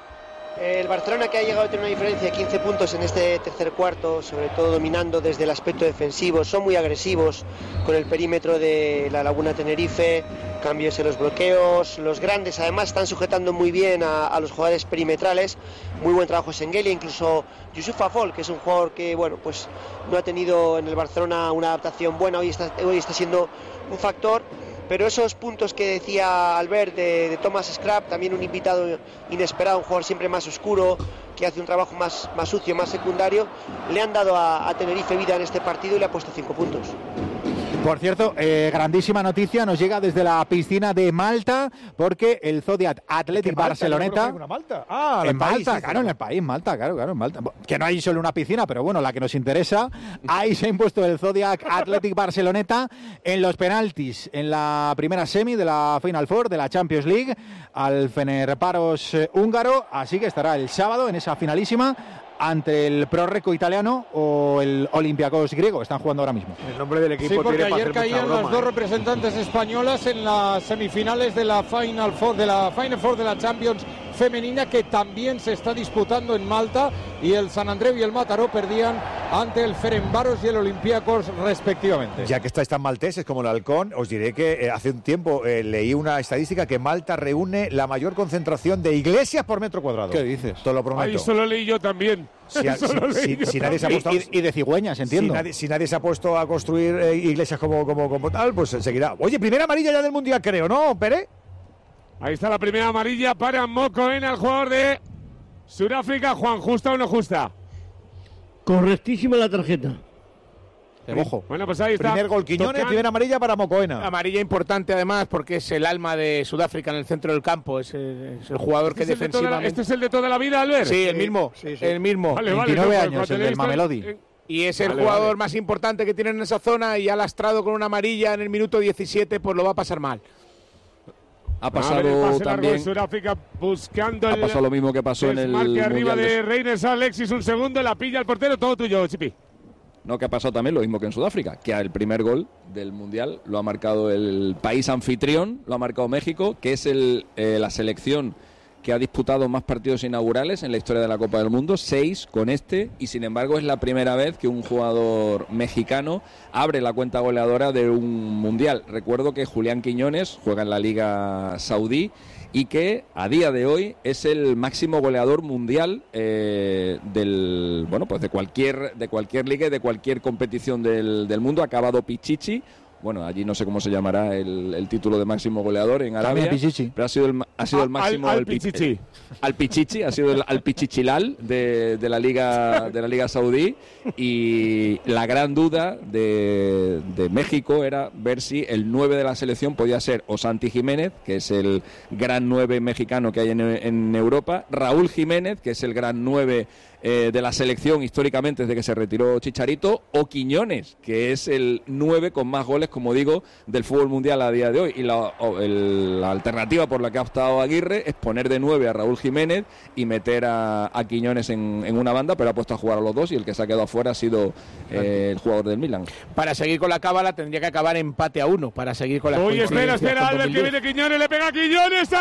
El Barcelona, que ha llegado a tener una diferencia de quince puntos en este tercer cuarto, sobre todo dominando desde el aspecto defensivo, son muy agresivos con el perímetro de La Laguna Tenerife, cambios en los bloqueos, los grandes además están sujetando muy bien a, a los jugadores perimetrales, muy buen trabajo Sengelia, incluso Yusuf Afol, que es un jugador que bueno pues no ha tenido en el Barcelona una adaptación buena, hoy está, hoy está siendo un factor. Pero esos puntos que decía Albert de, de Thomas Scrap, también un invitado inesperado, un jugador siempre más oscuro, que hace un trabajo más, más sucio, más secundario, le han dado a, a Tenerife vida en este partido y le ha puesto cinco puntos. Por cierto, eh, grandísima noticia nos llega desde la piscina de Malta, porque el Zodiac Athletic Malta, Barceloneta... Una Malta. Ah, en país, Malta, sí, claro, en el país, Malta, claro, claro, en Malta. Que no hay solo una piscina, pero bueno, la que nos interesa, ahí se ha impuesto el Zodiac Athletic Barceloneta en los penaltis, en la primera semi de la Final Four de la Champions League, al Fenerbahce eh, húngaro, así que estará el sábado en esa finalísima ante el Prorreco italiano o el Olympiacos griego. Están jugando ahora mismo. El nombre del equipo sí, porque tiene ayer para hacer caían mucha broma, las dos ¿eh? representantes españolas en las semifinales de la Final Four de la Final Four de la Champions femenina, que también se está disputando en Malta, y el San Andreu y el Mataró perdían ante el Ferencváros y el Olympiacos respectivamente. Ya que estáis tan malteses como el Halcón, os diré que eh, hace un tiempo eh, leí una estadística que Malta reúne la mayor concentración de iglesias por metro cuadrado. ¿Qué dices? Te lo prometo. Ahí eso lo leí yo también. Si, a, si, si, si nadie se ha puesto, y, y de cigüeñas, entiendo. Si nadie, si nadie se ha puesto a construir eh, iglesias como, como, como tal, pues seguirá. Oye, primera amarilla ya del Mundial, creo, ¿no, Pere? Ahí está la primera amarilla para Mokoena, el jugador de Sudáfrica. Juan, ¿justa o no justa? Correctísima la tarjeta. Ojo. Bueno, pues ahí está. Primer gol Quiñones, Tocan. Primera amarilla para Mokoena. Amarilla importante además porque es el alma de Sudáfrica en el centro del campo. Es el, es el jugador ¿Este que es defensivamente... La, ¿Este es el de toda la vida, Albert? Sí, el mismo. Sí, sí. El mismo. Vale, vale, veintinueve no, años, el del Mamelodi. Y es el vale, jugador vale. más importante que tienen en esa zona y ha lastrado con una amarilla en el minuto diecisiete, pues lo va a pasar mal. Ha pasado el pasado pase largo de también. Sudáfrica buscando Ha el pasado lo mismo que pasó en el desmarque arriba Mundial de de- Reines. Alexis, un segundo, la pilla el portero, todo tuyo, Chipi. No, que ha pasado también lo mismo que en Sudáfrica, que el primer gol del Mundial lo ha marcado el país anfitrión, lo ha marcado México, que es el, eh, la selección que ha disputado más partidos inaugurales en la historia de la Copa del Mundo, seis con este, y sin embargo es la primera vez que un jugador mexicano abre la cuenta goleadora de un Mundial. Recuerdo que Julián Quiñones juega en la Liga Saudí y que a día de hoy es el máximo goleador mundial eh, del bueno pues de cualquier de cualquier liga y de cualquier competición del, del mundo. Ha acabado Pichichi. Bueno, allí no sé cómo se llamará el, el título de máximo goleador en Arabia. Pichichi. Pero ha sido el, ma- ha sido el Al- máximo al el pi- Pichichi. el- al Pichichi, ha sido el al Pichichilal de, de la liga de la liga saudí, y la gran duda de, de México era ver si el nueve de la selección podía ser o Santi Jiménez, que es el gran nueve mexicano que hay en, en Europa, Raúl Jiménez, que es el gran nueve eh, de la selección históricamente desde que se retiró Chicharito, o Quiñones, que es el nueve con más goles, como digo, del fútbol mundial a día de hoy. Y la, o el- la alternativa por la que ha optado Aguirre es poner de nueve a Raúl Jiménez y meter a, a Quiñones en, en una banda, pero ha puesto a jugar a los dos y el que se ha quedado afuera ha sido eh, el jugador del Milan. Para seguir con la cábala tendría que acabar empate a uno para seguir con la Oye, espera, espera, Albert, que viene Quiñones, le pega a Quiñones,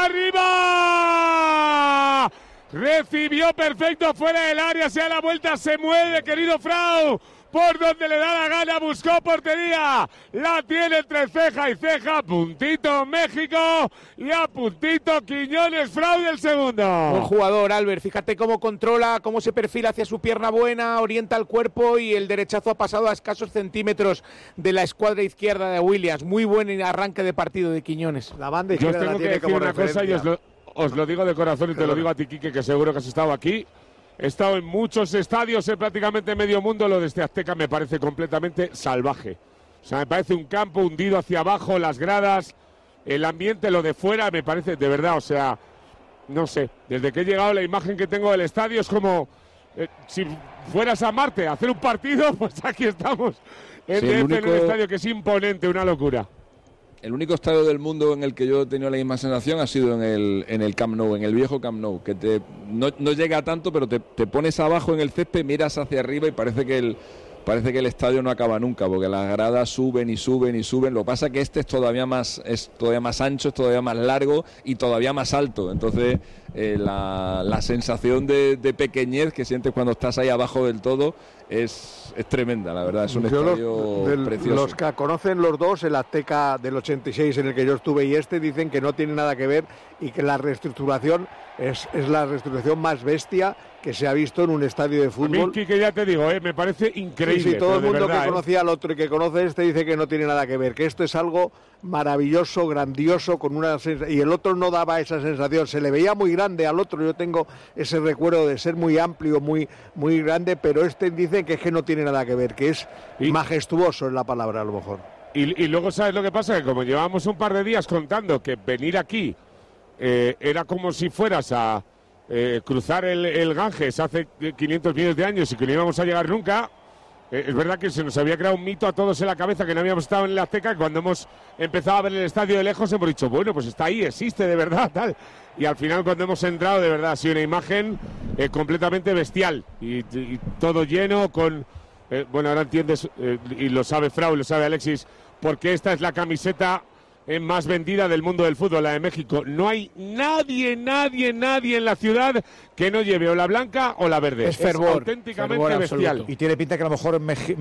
arriba. Recibió perfecto fuera del área, se da la vuelta, se mueve, querido Frau. Por donde le da la gana, buscó portería. La tiene entre ceja y ceja. Puntito México y a puntito Quiñones, Frau del segundo. Buen jugador, Albert. Fíjate cómo controla, cómo se perfila hacia su pierna buena, orienta el cuerpo y el derechazo ha pasado a escasos centímetros de la escuadra izquierda de Williams. Muy buen arranque de partido de Quiñones. La banda Yo os tengo que decir una cosa y os lo, os lo digo de corazón y te lo digo a ti, Quique, que seguro que has estado aquí. He estado en muchos estadios, en prácticamente medio mundo. Lo de este Azteca me parece completamente salvaje. O sea, me parece un campo hundido hacia abajo, las gradas, el ambiente, lo de fuera, me parece, de verdad, o sea, no sé. Desde que he llegado, la imagen que tengo del estadio es como eh, si fueras a Marte a hacer un partido, pues aquí estamos en, Sí, el D F, único- en un estadio que es imponente, una locura. El único estadio del mundo en el que yo he tenido la misma sensación ha sido en el, en el Camp Nou, en el viejo Camp Nou, que te, no, no llega a tanto, pero te, te pones abajo en el césped, miras hacia arriba y parece que el parece que el estadio no acaba nunca, porque las gradas suben y suben y suben. Lo que pasa es que este es todavía más es todavía más ancho, es todavía más largo y todavía más alto. Entonces eh, la, la sensación de, de pequeñez que sientes cuando estás ahí abajo del todo es, es tremenda, la verdad. Es un Yo estadio los, del- precioso. los que conocen los dos, el Azteca del ochenta y seis en el que yo estuve y este, dicen que no tiene nada que ver y que la reestructuración es, es la reestructuración más bestia que se ha visto en un estadio de A mí, fútbol. Quique, ya te digo, eh, me parece increíble. Sí, sí, todo pero el de mundo verdad, que eh. conocía al otro y que conoce este dice que no tiene nada que ver, que esto es algo maravilloso, grandioso, con una sens- y el otro no daba esa sensación, se le veía muy grande al otro. Yo tengo ese recuerdo de ser muy amplio, muy muy grande, pero este dicen que es que no tiene nada que ver, que es majestuoso es la palabra a lo mejor. Y, y luego, ¿sabes lo que pasa? Que como llevábamos un par de días contando que venir aquí eh, era como si fueras a eh, cruzar el, el Ganges hace quinientos millones de años y que no íbamos a llegar nunca, eh, es verdad que se nos había creado un mito a todos en la cabeza que no habíamos estado en el Azteca. Cuando hemos empezado a ver el estadio de lejos hemos dicho, bueno, pues está ahí, existe de verdad, tal. Y al final cuando hemos entrado, de verdad, ha sido una imagen eh, completamente bestial y, y todo lleno con... Eh, bueno, ahora entiendes, eh, y lo sabe Frau, y lo sabe Alexis, porque esta es la camiseta eh, más vendida del mundo del fútbol, la de México. No hay nadie, nadie, nadie en la ciudad que no lleve o la blanca o la verde. Es fervor, auténticamente fervor bestial. absoluto. Y tiene pinta que a lo mejor en Meji-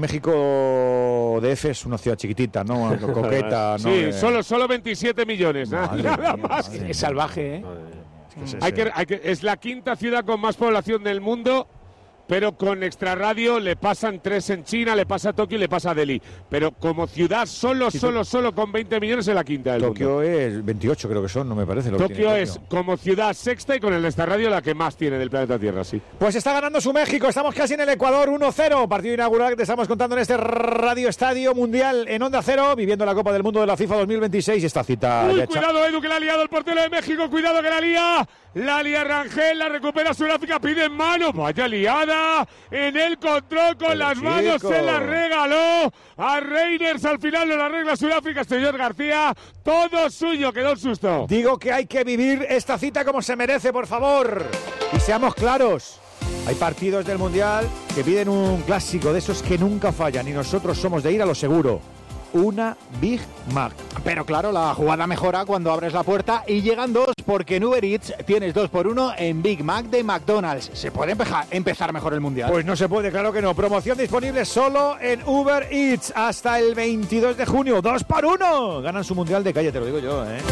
México D F es una ciudad chiquitita, ¿no? Coqueta, ¿no? Sí, Eh, solo, solo veintisiete millones, nada, Madre nada mía, más. madre Es salvaje, ¿eh? es- Hay que, hay que, es la quinta ciudad con más población del mundo, pero con extrarradio le pasan tres en China, le pasa a Tokio y le pasa a Delhi. Pero como ciudad, solo, solo, solo con veinte millones es la quinta del Tokio mundo. es veintiocho, creo que son, no me parece. Lo que Tokio tiene es como ciudad sexta y con el extrarradio la que más tiene del planeta Tierra, sí. Pues está ganando su México, estamos casi en el Ecuador, uno cero, partido inaugural que te estamos contando en este Radio Estadio Mundial en Onda Cero, viviendo la Copa del Mundo de la FIFA dos mil veintiséis, esta cita Uy, ya hecha. cuidado, Edu, que la ha liado el portero de México, cuidado que la lía. La lía Rangel, la recupera Sudáfrica, pide en mano. Vaya liada en el control con Pero las chico. manos. Se la regaló a Reiners. Al final no la arregla Sudáfrica. Señor García, todo suyo. Quedó un susto. Digo que hay que vivir esta cita como se merece, por favor. Y seamos claros. Hay partidos del Mundial que piden un clásico de esos que nunca fallan. Y nosotros somos de ir a lo seguro. Una Big Mac. Pero claro, la jugada mejora cuando abres la puerta y llegan dos, porque en Uber Eats tienes dos por uno en Big Mac de McDonald's. ¿Se puede empeja- empezar mejor el Mundial? Pues no se puede, claro que no. Promoción disponible solo en Uber Eats hasta el veintidós de junio. ¡Dos por uno! Ganan su Mundial de calle, te lo digo yo, ¿eh?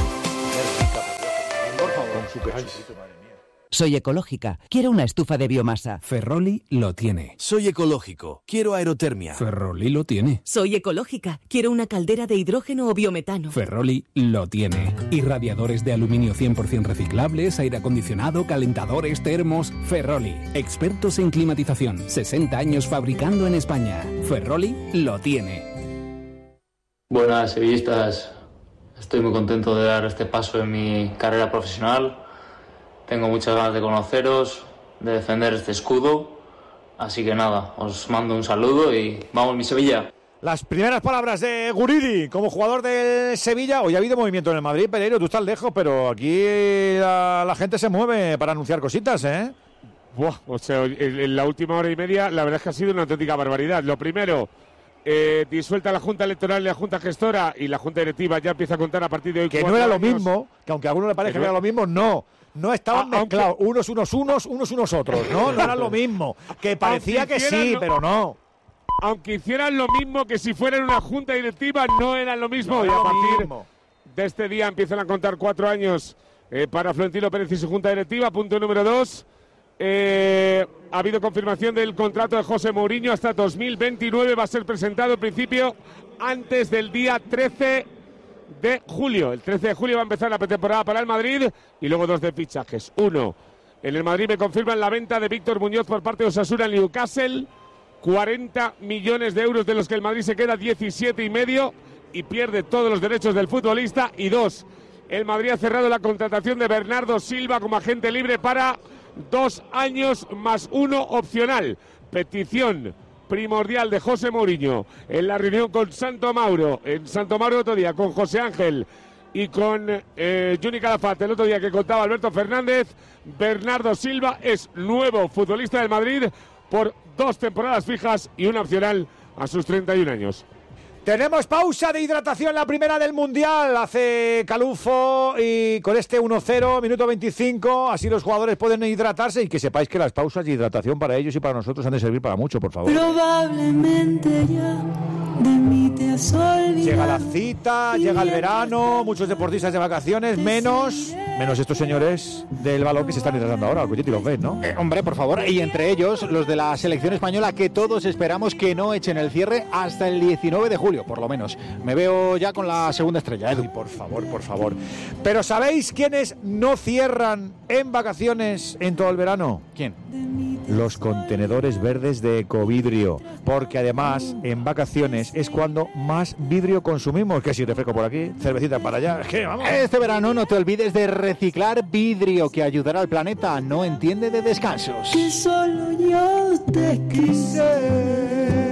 Por favor, con su pechito, madre mía. Soy ecológica. Quiero una estufa de biomasa. Ferroli lo tiene. Soy ecológico. Quiero aerotermia. Ferroli lo tiene. Soy ecológica. Quiero una caldera de hidrógeno o biometano. Ferroli lo tiene. Y radiadores de aluminio cien por ciento reciclables, aire acondicionado, calentadores, termos. Ferroli. Expertos en climatización. sesenta años fabricando en España. Ferroli lo tiene. Buenas, sevillistas. Estoy muy contento de dar este paso en mi carrera profesional. Tengo muchas ganas de conoceros, de defender este escudo. Así que nada, os mando un saludo y vamos, mi Sevilla. Las primeras palabras de Guridi como jugador de Sevilla. Hoy ha habido movimiento en el Madrid, Pereiro, tú estás lejos, pero aquí la, la gente se mueve para anunciar cositas, ¿eh? Buah, o sea, en, en la última hora y media la verdad es que ha sido una auténtica barbaridad. Lo primero, eh, disuelta la Junta Electoral y la Junta Gestora, y la Junta Directiva ya empieza a contar a partir de hoy. Que no era lo mismo, que aunque a alguno le parezca que, no... que era lo mismo, no. No estaban ah, mezclados, aunque... unos unos unos, unos unos otros, ¿no? No eran lo mismo. Que parecía que sí, lo... pero no. Aunque hicieran lo mismo que si fueran una junta directiva, no eran lo mismo. No y a partir mismo. de este día empiezan a contar cuatro años eh, para Florentino Pérez y su junta directiva. Punto número dos. Eh, ha habido confirmación del contrato de José Mourinho hasta dos mil veintinueve. Va a ser presentado en principio antes del día trece de julio. El trece de julio va a empezar la pretemporada para el Madrid y luego dos de fichajes. Uno, en el Madrid me confirman la venta de Víctor Muñoz por parte de Osasuna en Newcastle. cuarenta millones de euros, de los que el Madrid se queda diecisiete y medio y pierde todos los derechos del futbolista. Y dos, el Madrid ha cerrado la contratación de Bernardo Silva como agente libre para dos años más uno opcional. Petición primordial de José Mourinho en la reunión con Santo Mauro, en Santo Mauro otro día, con José Ángel y con eh, Juni Calafate el otro día que contaba Alberto Fernández. Bernardo Silva es nuevo futbolista del Madrid por dos temporadas fijas y una opcional a sus treinta y un años. Tenemos pausa de hidratación, la primera del Mundial. Hace Calufo y con este uno cero, minuto veinticinco. Así los jugadores pueden hidratarse y que sepáis que las pausas de hidratación para ellos y para nosotros han de servir para mucho, por favor. Probablemente ya de mí te has olvidado. Llega la cita, llega el verano, muchos deportistas de vacaciones, menos menos estos señores del balón que se están hidratando ahora. Y los ven, ¿no? Eh, hombre, por favor. Y entre ellos los de la selección española, que todos esperamos que no echen el cierre hasta el diecinueve de julio. Por lo menos. Me veo ya con la segunda estrella, Edu. Ay, por favor, por favor. Pero ¿sabéis quiénes no cierran en vacaciones en todo el verano? ¿Quién? Los contenedores verdes de Ecovidrio. Porque además, en vacaciones es cuando más vidrio consumimos. Que si refresco por aquí, cervecita para allá. Es que vamos. Este verano no te olvides de reciclar vidrio, que ayudará al planeta. No entiende de descansos. Que solo yo te quise.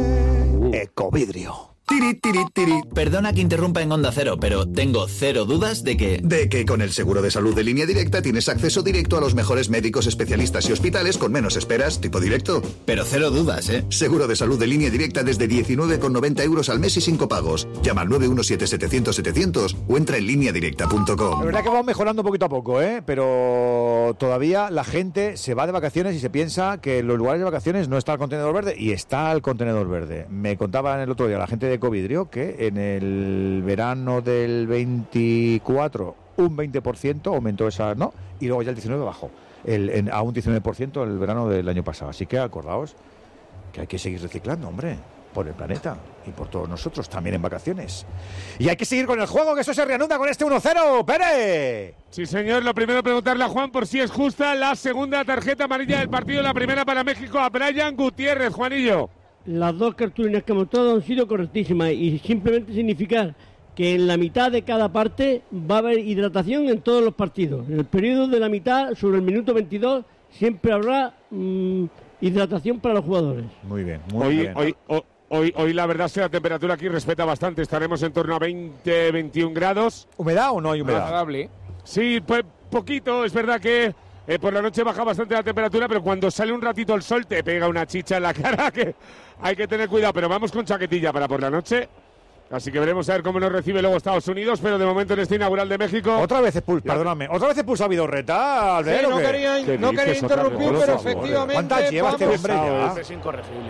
Ecovidrio. Tiri, tiri, tiri. Perdona que interrumpa en Onda Cero, pero tengo cero dudas de que... De que con el seguro de salud de Línea Directa tienes acceso directo a los mejores médicos, especialistas y hospitales con menos esperas, tipo directo. Pero cero dudas, ¿eh? Seguro de salud de Línea Directa desde diecinueve con noventa euros al mes y sin copagos. Llama al nueve uno siete setecientos setecientos o entra en línea directa punto com. La verdad que vamos mejorando poquito a poco, ¿eh? Pero todavía la gente se va de vacaciones y se piensa que en los lugares de vacaciones no está el contenedor verde, y está el contenedor verde. Me contaban el otro día la gente de Ecovidrio que en el verano del veinticuatro un veinte por ciento aumentó esa, ¿no? Y luego ya el diecinueve bajó el, en, a un diecinueve por ciento el verano del año pasado. Así que acordaos que hay que seguir reciclando, hombre, por el planeta y por todos nosotros, también en vacaciones. Y hay que seguir con el juego, que esto se reanuda con este uno cero. ¡Pere! Sí, señor. Lo primero, preguntarle a Juan por si es justa la segunda tarjeta amarilla del partido, la primera para México a Brian Gutiérrez. Juanillo. Las dos cartulinas que hemos mostrado han sido correctísimas y simplemente significar que en la mitad de cada parte va a haber hidratación en todos los partidos. En el periodo de la mitad, sobre el minuto veintidós, siempre habrá mmm, hidratación para los jugadores. Muy bien, muy hoy, bien. Hoy, hoy, hoy, hoy la verdad es que la temperatura aquí respeta bastante. Estaremos en torno a veinte, veintiún grados. ¿Humedad o no hay humedad? Agradable. Sí, pues poquito. Es verdad que eh, por la noche baja bastante la temperatura, pero cuando sale un ratito el sol te pega una chicha en la cara que hay que tener cuidado. Pero vamos con chaquetilla para por la noche. Así que veremos a ver cómo nos recibe luego Estados Unidos, pero de momento en este inaugural de México. Otra vez expulsa, perdóname, otra vez expulsa a Vidorreta, Albert, sí, no ¿o qué? quería, ¿Qué no quería interrumpir, pero efectivamente. ¿Cuántas lleva este hombre ya? Es incorregible.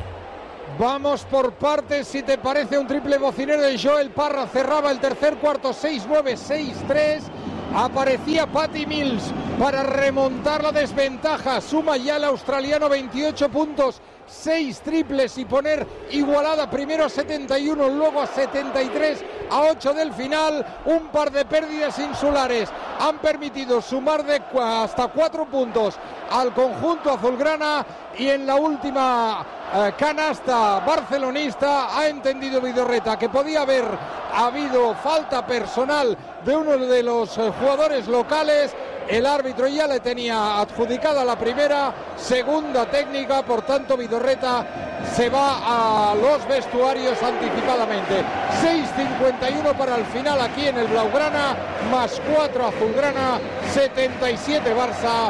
Vamos por partes, si te parece, un triple bocinero de Joel Parra. Cerraba el tercer cuarto, seis nueve, seis tres. Aparecía Patty Mills para remontar la desventaja. Suma ya el australiano veintiocho puntos, seis triples y poner igualada primero a setenta y uno, luego a setenta y tres, a ocho del final. Un par de pérdidas insulares han permitido sumar de hasta cuatro puntos al conjunto azulgrana, y en la última eh, canasta barcelonista ha entendido Vidorreta que podía haber habido falta personal de uno de los eh, jugadores locales. El árbitro ya le tenía adjudicada la primera, segunda técnica, por tanto Vidorreta se va a los vestuarios anticipadamente. seis cincuenta y uno para el final aquí en el Blaugrana, más cuatro azulgrana, setenta y siete Barça,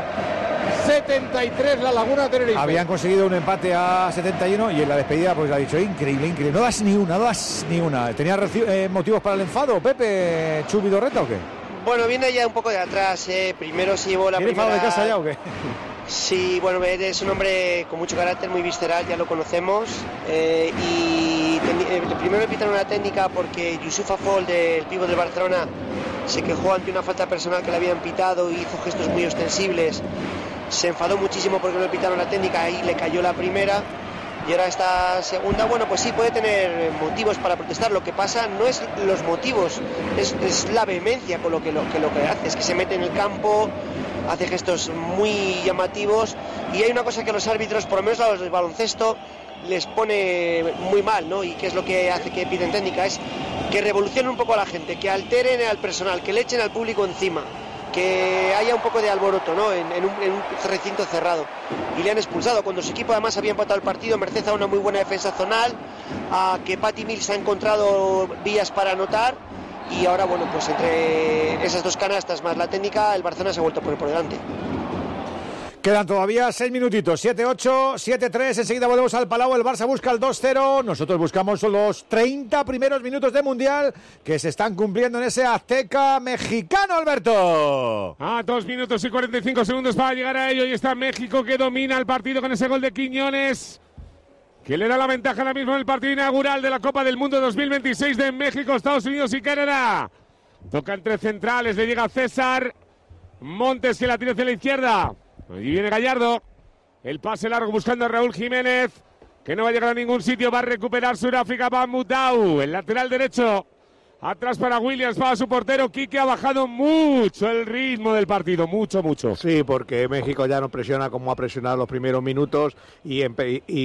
setenta y tres la Laguna Tenerife. Habían conseguido un empate a setenta y uno y en la despedida pues ha dicho increíble, increíble. No das ni una, no das ni una. ¿Tenía eh, motivos para el enfado, Pepe, Chu Vidorreta o qué? Bueno, viene ya un poco de atrás, ¿eh? Primero se llevó la ¿Tiene primera... enfado de casa ya o qué? Sí, bueno, es un hombre con mucho carácter, muy visceral, ya lo conocemos. Eh, y eh, primero le pitaron una técnica porque Yusuf Afol, del pívot del Barcelona, se quejó ante una falta personal que le habían pitado y hizo gestos muy ostensibles. Se enfadó muchísimo porque no le pitaron la técnica y le cayó la primera. Y ahora esta segunda, bueno, pues sí, puede tener motivos para protestar. Lo que pasa no es los motivos, es, es la vehemencia con lo que, lo que lo que hace. Es que se mete en el campo, hace gestos muy llamativos. Y hay una cosa que a los árbitros, por lo menos a los del baloncesto, les pone muy mal, ¿no? Y que es lo que hace que piden técnica, es que revolucionen un poco a la gente, que alteren al personal, que le echen al público encima, que haya un poco de alboroto, ¿no? En, en, un, en un recinto cerrado. Y le han expulsado cuando su equipo además había empatado el partido merced a una muy buena defensa zonal, a que Patty Mills ha encontrado vías para anotar, y ahora, bueno, pues entre esas dos canastas más la técnica, el Barcelona se ha vuelto a poner por delante. Quedan todavía seis minutitos, siete ocho, siete tres, enseguida volvemos al Palau, el Barça busca el dos cero, nosotros buscamos los treinta primeros minutos de Mundial que se están cumpliendo en ese Azteca mexicano, Alberto. A dos minutos y cuarenta y cinco segundos para llegar a ello, y está México que domina el partido con ese gol de Quiñones, que le da la ventaja ahora mismo en el partido inaugural de la Copa del Mundo dos mil veintiséis de México, Estados Unidos y Canadá. Toca entre centrales, le llega César Montes, que la tira hacia la izquierda. Y viene Gallardo, el pase largo buscando a Raúl Jiménez, que no va a llegar a ningún sitio, va a recuperar Sudáfrica, va Mutau, el lateral derecho, atrás para Williams, para su portero. Quique ha bajado mucho el ritmo del partido, mucho, mucho. Sí, porque México ya no presiona como ha presionado los primeros minutos, y, en,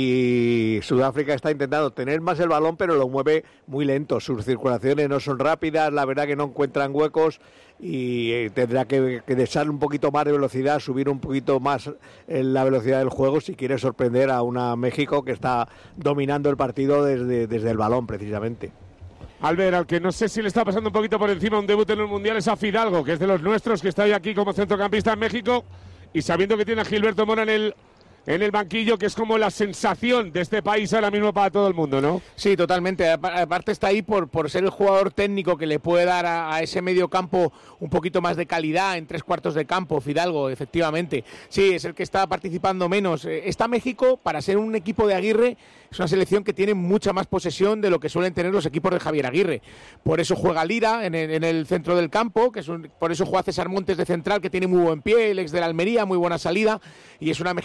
y Sudáfrica está intentando tener más el balón, pero lo mueve muy lento, sus circulaciones no son rápidas, la verdad que no encuentran huecos, y eh, tendrá que, que dejar un poquito más de velocidad, subir un poquito más en la velocidad del juego si quiere sorprender a una México que está dominando el partido desde, desde el balón precisamente. Albert, al que no sé si le está pasando un poquito por encima un debut en el Mundial es a Fidalgo, que es de los nuestros, que está hoy aquí como centrocampista en México, y sabiendo que tiene a Gilberto Mora en el en el banquillo, que es como la sensación de este país ahora mismo para todo el mundo, ¿no? Sí, totalmente. Aparte está ahí por, por ser el jugador técnico que le puede dar a, a ese medio campo un poquito más de calidad en tres cuartos de campo, Fidalgo, efectivamente. Sí, es el que está participando menos. Está México, para ser un equipo de Aguirre, es una selección que tiene mucha más posesión de lo que suelen tener los equipos de Javier Aguirre. Por eso juega Lira en el, en el centro del campo, que es un, por eso juega César Montes de central, que tiene muy buen pie, el ex de la Almería, muy buena salida, y es una México que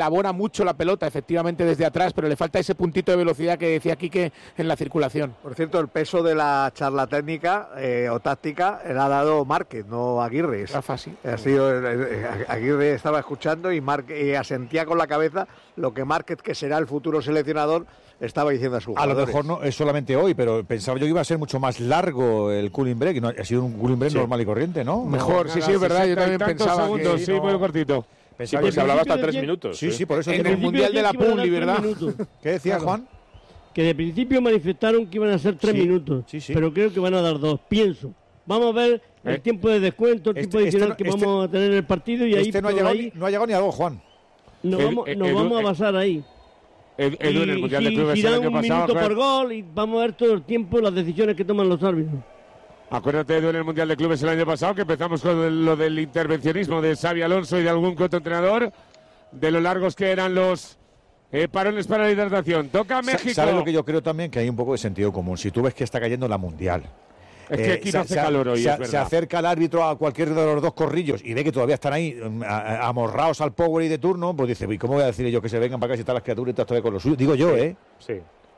elabora mucho la pelota, efectivamente, desde atrás, pero le falta ese puntito de velocidad que decía Quique en la circulación. Por cierto, el peso de la charla técnica eh, o táctica le ha dado Márquez, no Aguirre. Rafa, sí. Ha sido, eh, Aguirre estaba escuchando y, Márquez, y asentía con la cabeza lo que Márquez, que será el futuro seleccionador, estaba diciendo a su A lo mejor no es solamente hoy, pero pensaba yo que iba a ser mucho más largo el cooling break. No, ha sido un cooling break sí. normal y corriente, ¿no? Mejor, no, sí, sí, es verdad. Yo también pensaba segundos, que... Sí, no. muy cortito. Sí, pues se hablaba hasta tres minutos. Sí, sí, sí por eso. En el Mundial de la Publi, ¿verdad? ¿Qué decía claro. Juan? Que de principio manifestaron que iban a ser tres sí, minutos, sí, sí. pero creo que van a dar dos, pienso. Vamos a ver el eh, tiempo de descuento, el tiempo este, adicional este, que este, vamos a tener en el partido y este ahí... no ha, llegado, ahí no ha llegado ni a dos, Juan. Nos el, vamos, el, nos el, vamos el, a basar ahí. El, el, el, el Mundial y, de Clubes y el dan año un pasado, minuto claro. por gol y vamos a ver todo el tiempo las decisiones que toman los árbitros. Acuérdate de en el Mundial de Clubes el año pasado, que empezamos con lo del intervencionismo de Xabi Alonso y de algún que otro entrenador, de lo largos que eran los eh, parones para la hidratación. Toca México. ¿Sabes lo que yo creo también? Que hay un poco de sentido común. Si tú ves que está cayendo la Mundial. Es que aquí eh, no hace se, calor hoy, se, es verdad. Se acerca el árbitro a cualquier de los dos corrillos y ve que todavía están ahí amorrados al power y de turno, pues dice, ¿cómo voy a decirle yo que se vengan para acá si están las criaturitas todavía con lo suyo? Digo yo, ¿eh? Sí.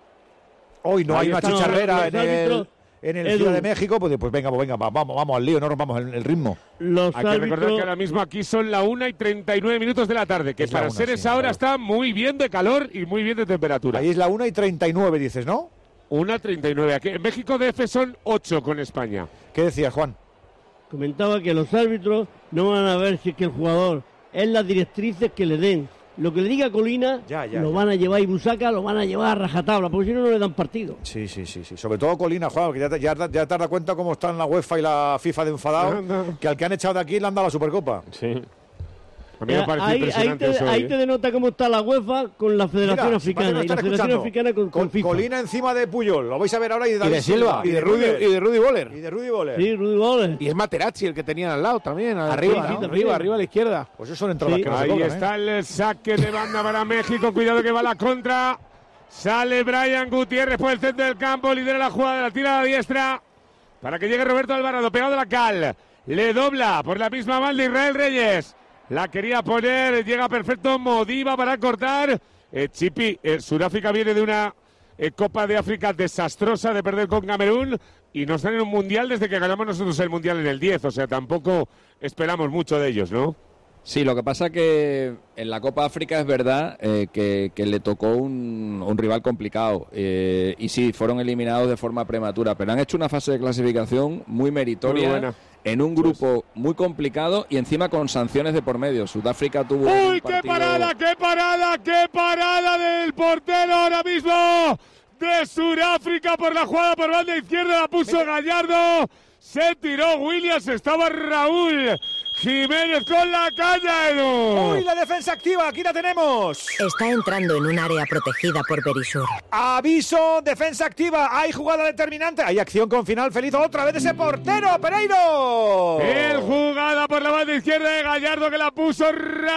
Hoy no Ahí hay una chicharrera en el, en el Edu. Ciudad de México, pues, pues venga, pues venga, vamos, vamos al lío, no rompamos el, el ritmo. Los hay árbitros... que recordar que ahora mismo aquí son la una y treinta y nueve minutos de la tarde, que es para una, ser sí, esa hora claro. está muy bien de calor y muy bien de temperatura. Ahí es la una y treinta y nueve, dices, ¿no? una treinta y nueve. Aquí en México D F son ocho con España. ¿Qué decía Juan? Comentaba que los árbitros no van a ver si es que el jugador es las directrices que le den. Lo que le diga Colina ya, ya, lo ya. van a llevar y Busaca lo van a llevar a rajatabla, porque si no, no le dan partido. Sí, sí, sí, sí. Sobre todo Colina, Juan, que ya, te- ya, ya te has dado cuenta cómo están la UEFA y la FIFA de enfadado, que al que han echado de aquí le han dado la Supercopa. Sí. A mí me parece ahí, ahí, impresionante te, eso. ahí ¿eh? te denota cómo está la UEFA con la Federación Mira, Africana parece y que la nos están Federación escuchando. Africana con, con FIFA. Colina encima de Puyol, lo vais a ver ahora, y de, Y David de Silva, y de Rudy, y de Rudy Boller. Y de Rudy Boller. Sí, Rudy Boller. Y es Materazzi el que tenían al lado también. Arriba, arriba, ¿no? arriba, arriba a la izquierda. Pues eso son entradas Sí. que no se Ahí cobran, está ¿eh? el saque de banda para México. Cuidado que va la contra. Sale Brian Gutiérrez por el centro del campo. Lidera la jugada, la tira a la diestra. Para que llegue Roberto Alvarado, pegado de la cal. Le dobla por la misma banda Israel Reyes. La quería poner, llega perfecto Modiva para cortar. Eh, Chipi, eh, Sudáfrica viene de una eh, Copa de África desastrosa de perder con Camerún y nos dan en un mundial desde que ganamos nosotros el mundial en el diez. O sea, tampoco esperamos mucho de ellos, ¿no? Sí, lo que pasa que en la Copa África es verdad eh, que, que le tocó un, un rival complicado eh, y sí, fueron eliminados de forma prematura, pero han hecho una fase de clasificación muy meritoria, Muy buena. en un grupo muy complicado y encima con sanciones de por medio. Sudáfrica tuvo ¡Uy, un partido... qué parada, qué parada, qué parada del portero ahora mismo de Sudáfrica por la jugada por banda izquierda, la puso Gallardo, se tiró Williams, estaba Raúl Jiménez con la caña, Edu. ¡Uy, la defensa activa! ¡Aquí la tenemos! Está entrando en un área protegida por Berisur. Aviso, defensa activa, hay jugada determinante, hay acción con final feliz otra vez de ese portero, Pereiro. El jugada por la banda izquierda de Gallardo que la puso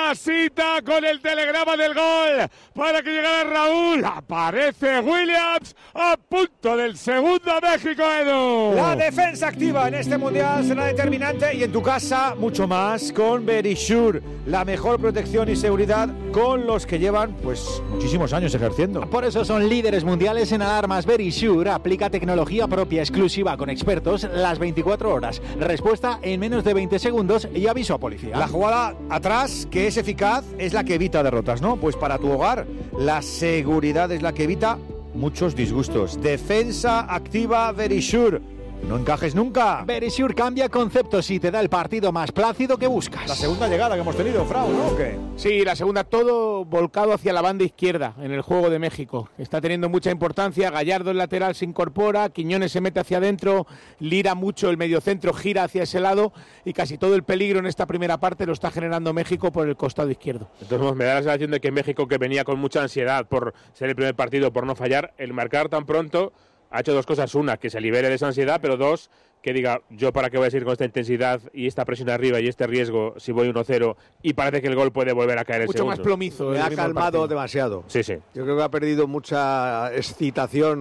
rasita con el telegrama del gol para que llegara Raúl. Aparece Williams a punto del segundo México, Edu. La defensa activa en este mundial será determinante y en tu casa mucho más con Berisur, la mejor protección y seguridad con los que llevan pues muchísimos años ejerciendo. Por eso son líderes mundiales en alarmas. Verisure aplica tecnología propia exclusiva con expertos las veinticuatro horas. Respuesta en menos de veinte segundos y aviso a policía. La jugada atrás, que es eficaz, es la que evita derrotas, ¿no? Pues para tu hogar, la seguridad es la que evita muchos disgustos. Defensa activa Verisure. No encajes nunca. Verisure cambia conceptos y te da el partido más plácido que buscas. La segunda llegada que hemos tenido, Frau, ¿no? ¿O qué? Sí, la segunda, todo volcado hacia la banda izquierda en el juego de México. Está teniendo mucha importancia. Gallardo, el lateral, se incorpora. Quiñones se mete hacia adentro. Lira mucho el mediocentro, gira hacia ese lado. Y casi todo el peligro en esta primera parte lo está generando México por el costado izquierdo. Entonces me da la sensación de que México, que venía con mucha ansiedad por ser el primer partido, por no fallar, el marcar tan pronto ha hecho dos cosas. Una, que se libere de esa ansiedad, pero dos, que diga, yo para qué voy a seguir con esta intensidad y esta presión arriba y este riesgo si voy uno cero y parece que el gol puede volver a caer el Mucho segundo. más plomizo. Le ha calmado demasiado. Sí, sí. Yo creo que ha perdido mucha excitación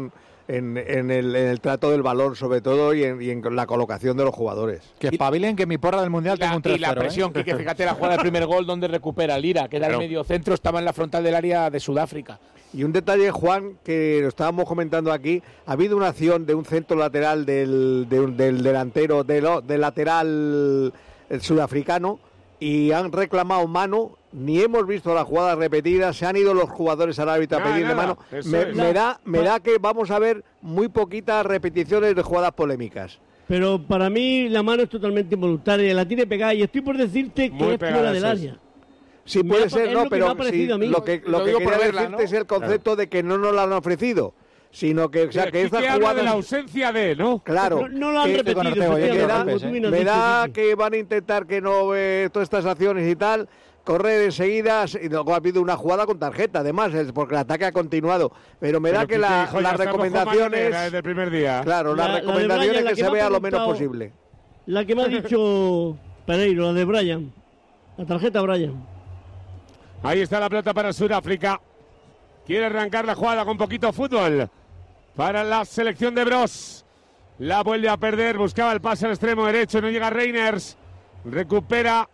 en, en, el, en el trato del balón sobre todo y en, y en la colocación de los jugadores. Que espabilen, que mi porra del Mundial tengo un tres cero. Y la presión, ¿eh? que fíjate la jugada del primer gol donde recupera Lira, que era el medio centro, estaba en la frontal del área de Sudáfrica. Y un detalle, Juan, que lo estábamos comentando aquí, ha habido una acción de un centro lateral del, de un, del delantero, del, del lateral el sudafricano, y han reclamado mano. Ni hemos visto la jugada repetida, se han ido los jugadores al árbitro a Nada, pedirle nada, mano. eso Me, es. me da, me da que vamos a ver muy poquitas repeticiones de jugadas polémicas. Pero para mí la mano es totalmente involuntaria, la tiene pegada y estoy por decirte Muy que es pegada, fuera del eso es. área. Sí, Me puede ha- ser, es no, lo que me pero ha parecido sí, a mí. lo que, lo Lo que digo por quería verla, decirte ¿no? es el concepto de que no nos la han ofrecido, sino que, o sea, Pero que aquí estas que habla jugadas... de la ausencia de, ¿no? Claro. No, no lo han que- repetido, me da, efectivamente, como tú bien has me dicho, da sí, sí. que van a intentar que no eh, todas estas acciones y tal, correr enseguida, y luego ha habido una jugada con tarjeta, además, es porque el ataque ha continuado. Pero me da Pero que Quique, la- hijo, ya las estamos con recomendaciones... Marinera desde el primer día. Claro, La- las la de recomendaciones Brian, la que que se me ha vea lo menos preguntado- posible. La que me ha dicho Pereiro, la de Brian. La tarjeta Brian. Ahí está la pelota para Sudáfrica. Quiere arrancar la jugada con poquito fútbol para la selección de Bros. La vuelve a perder, buscaba el pase al extremo derecho, no llega Reiners. Recupera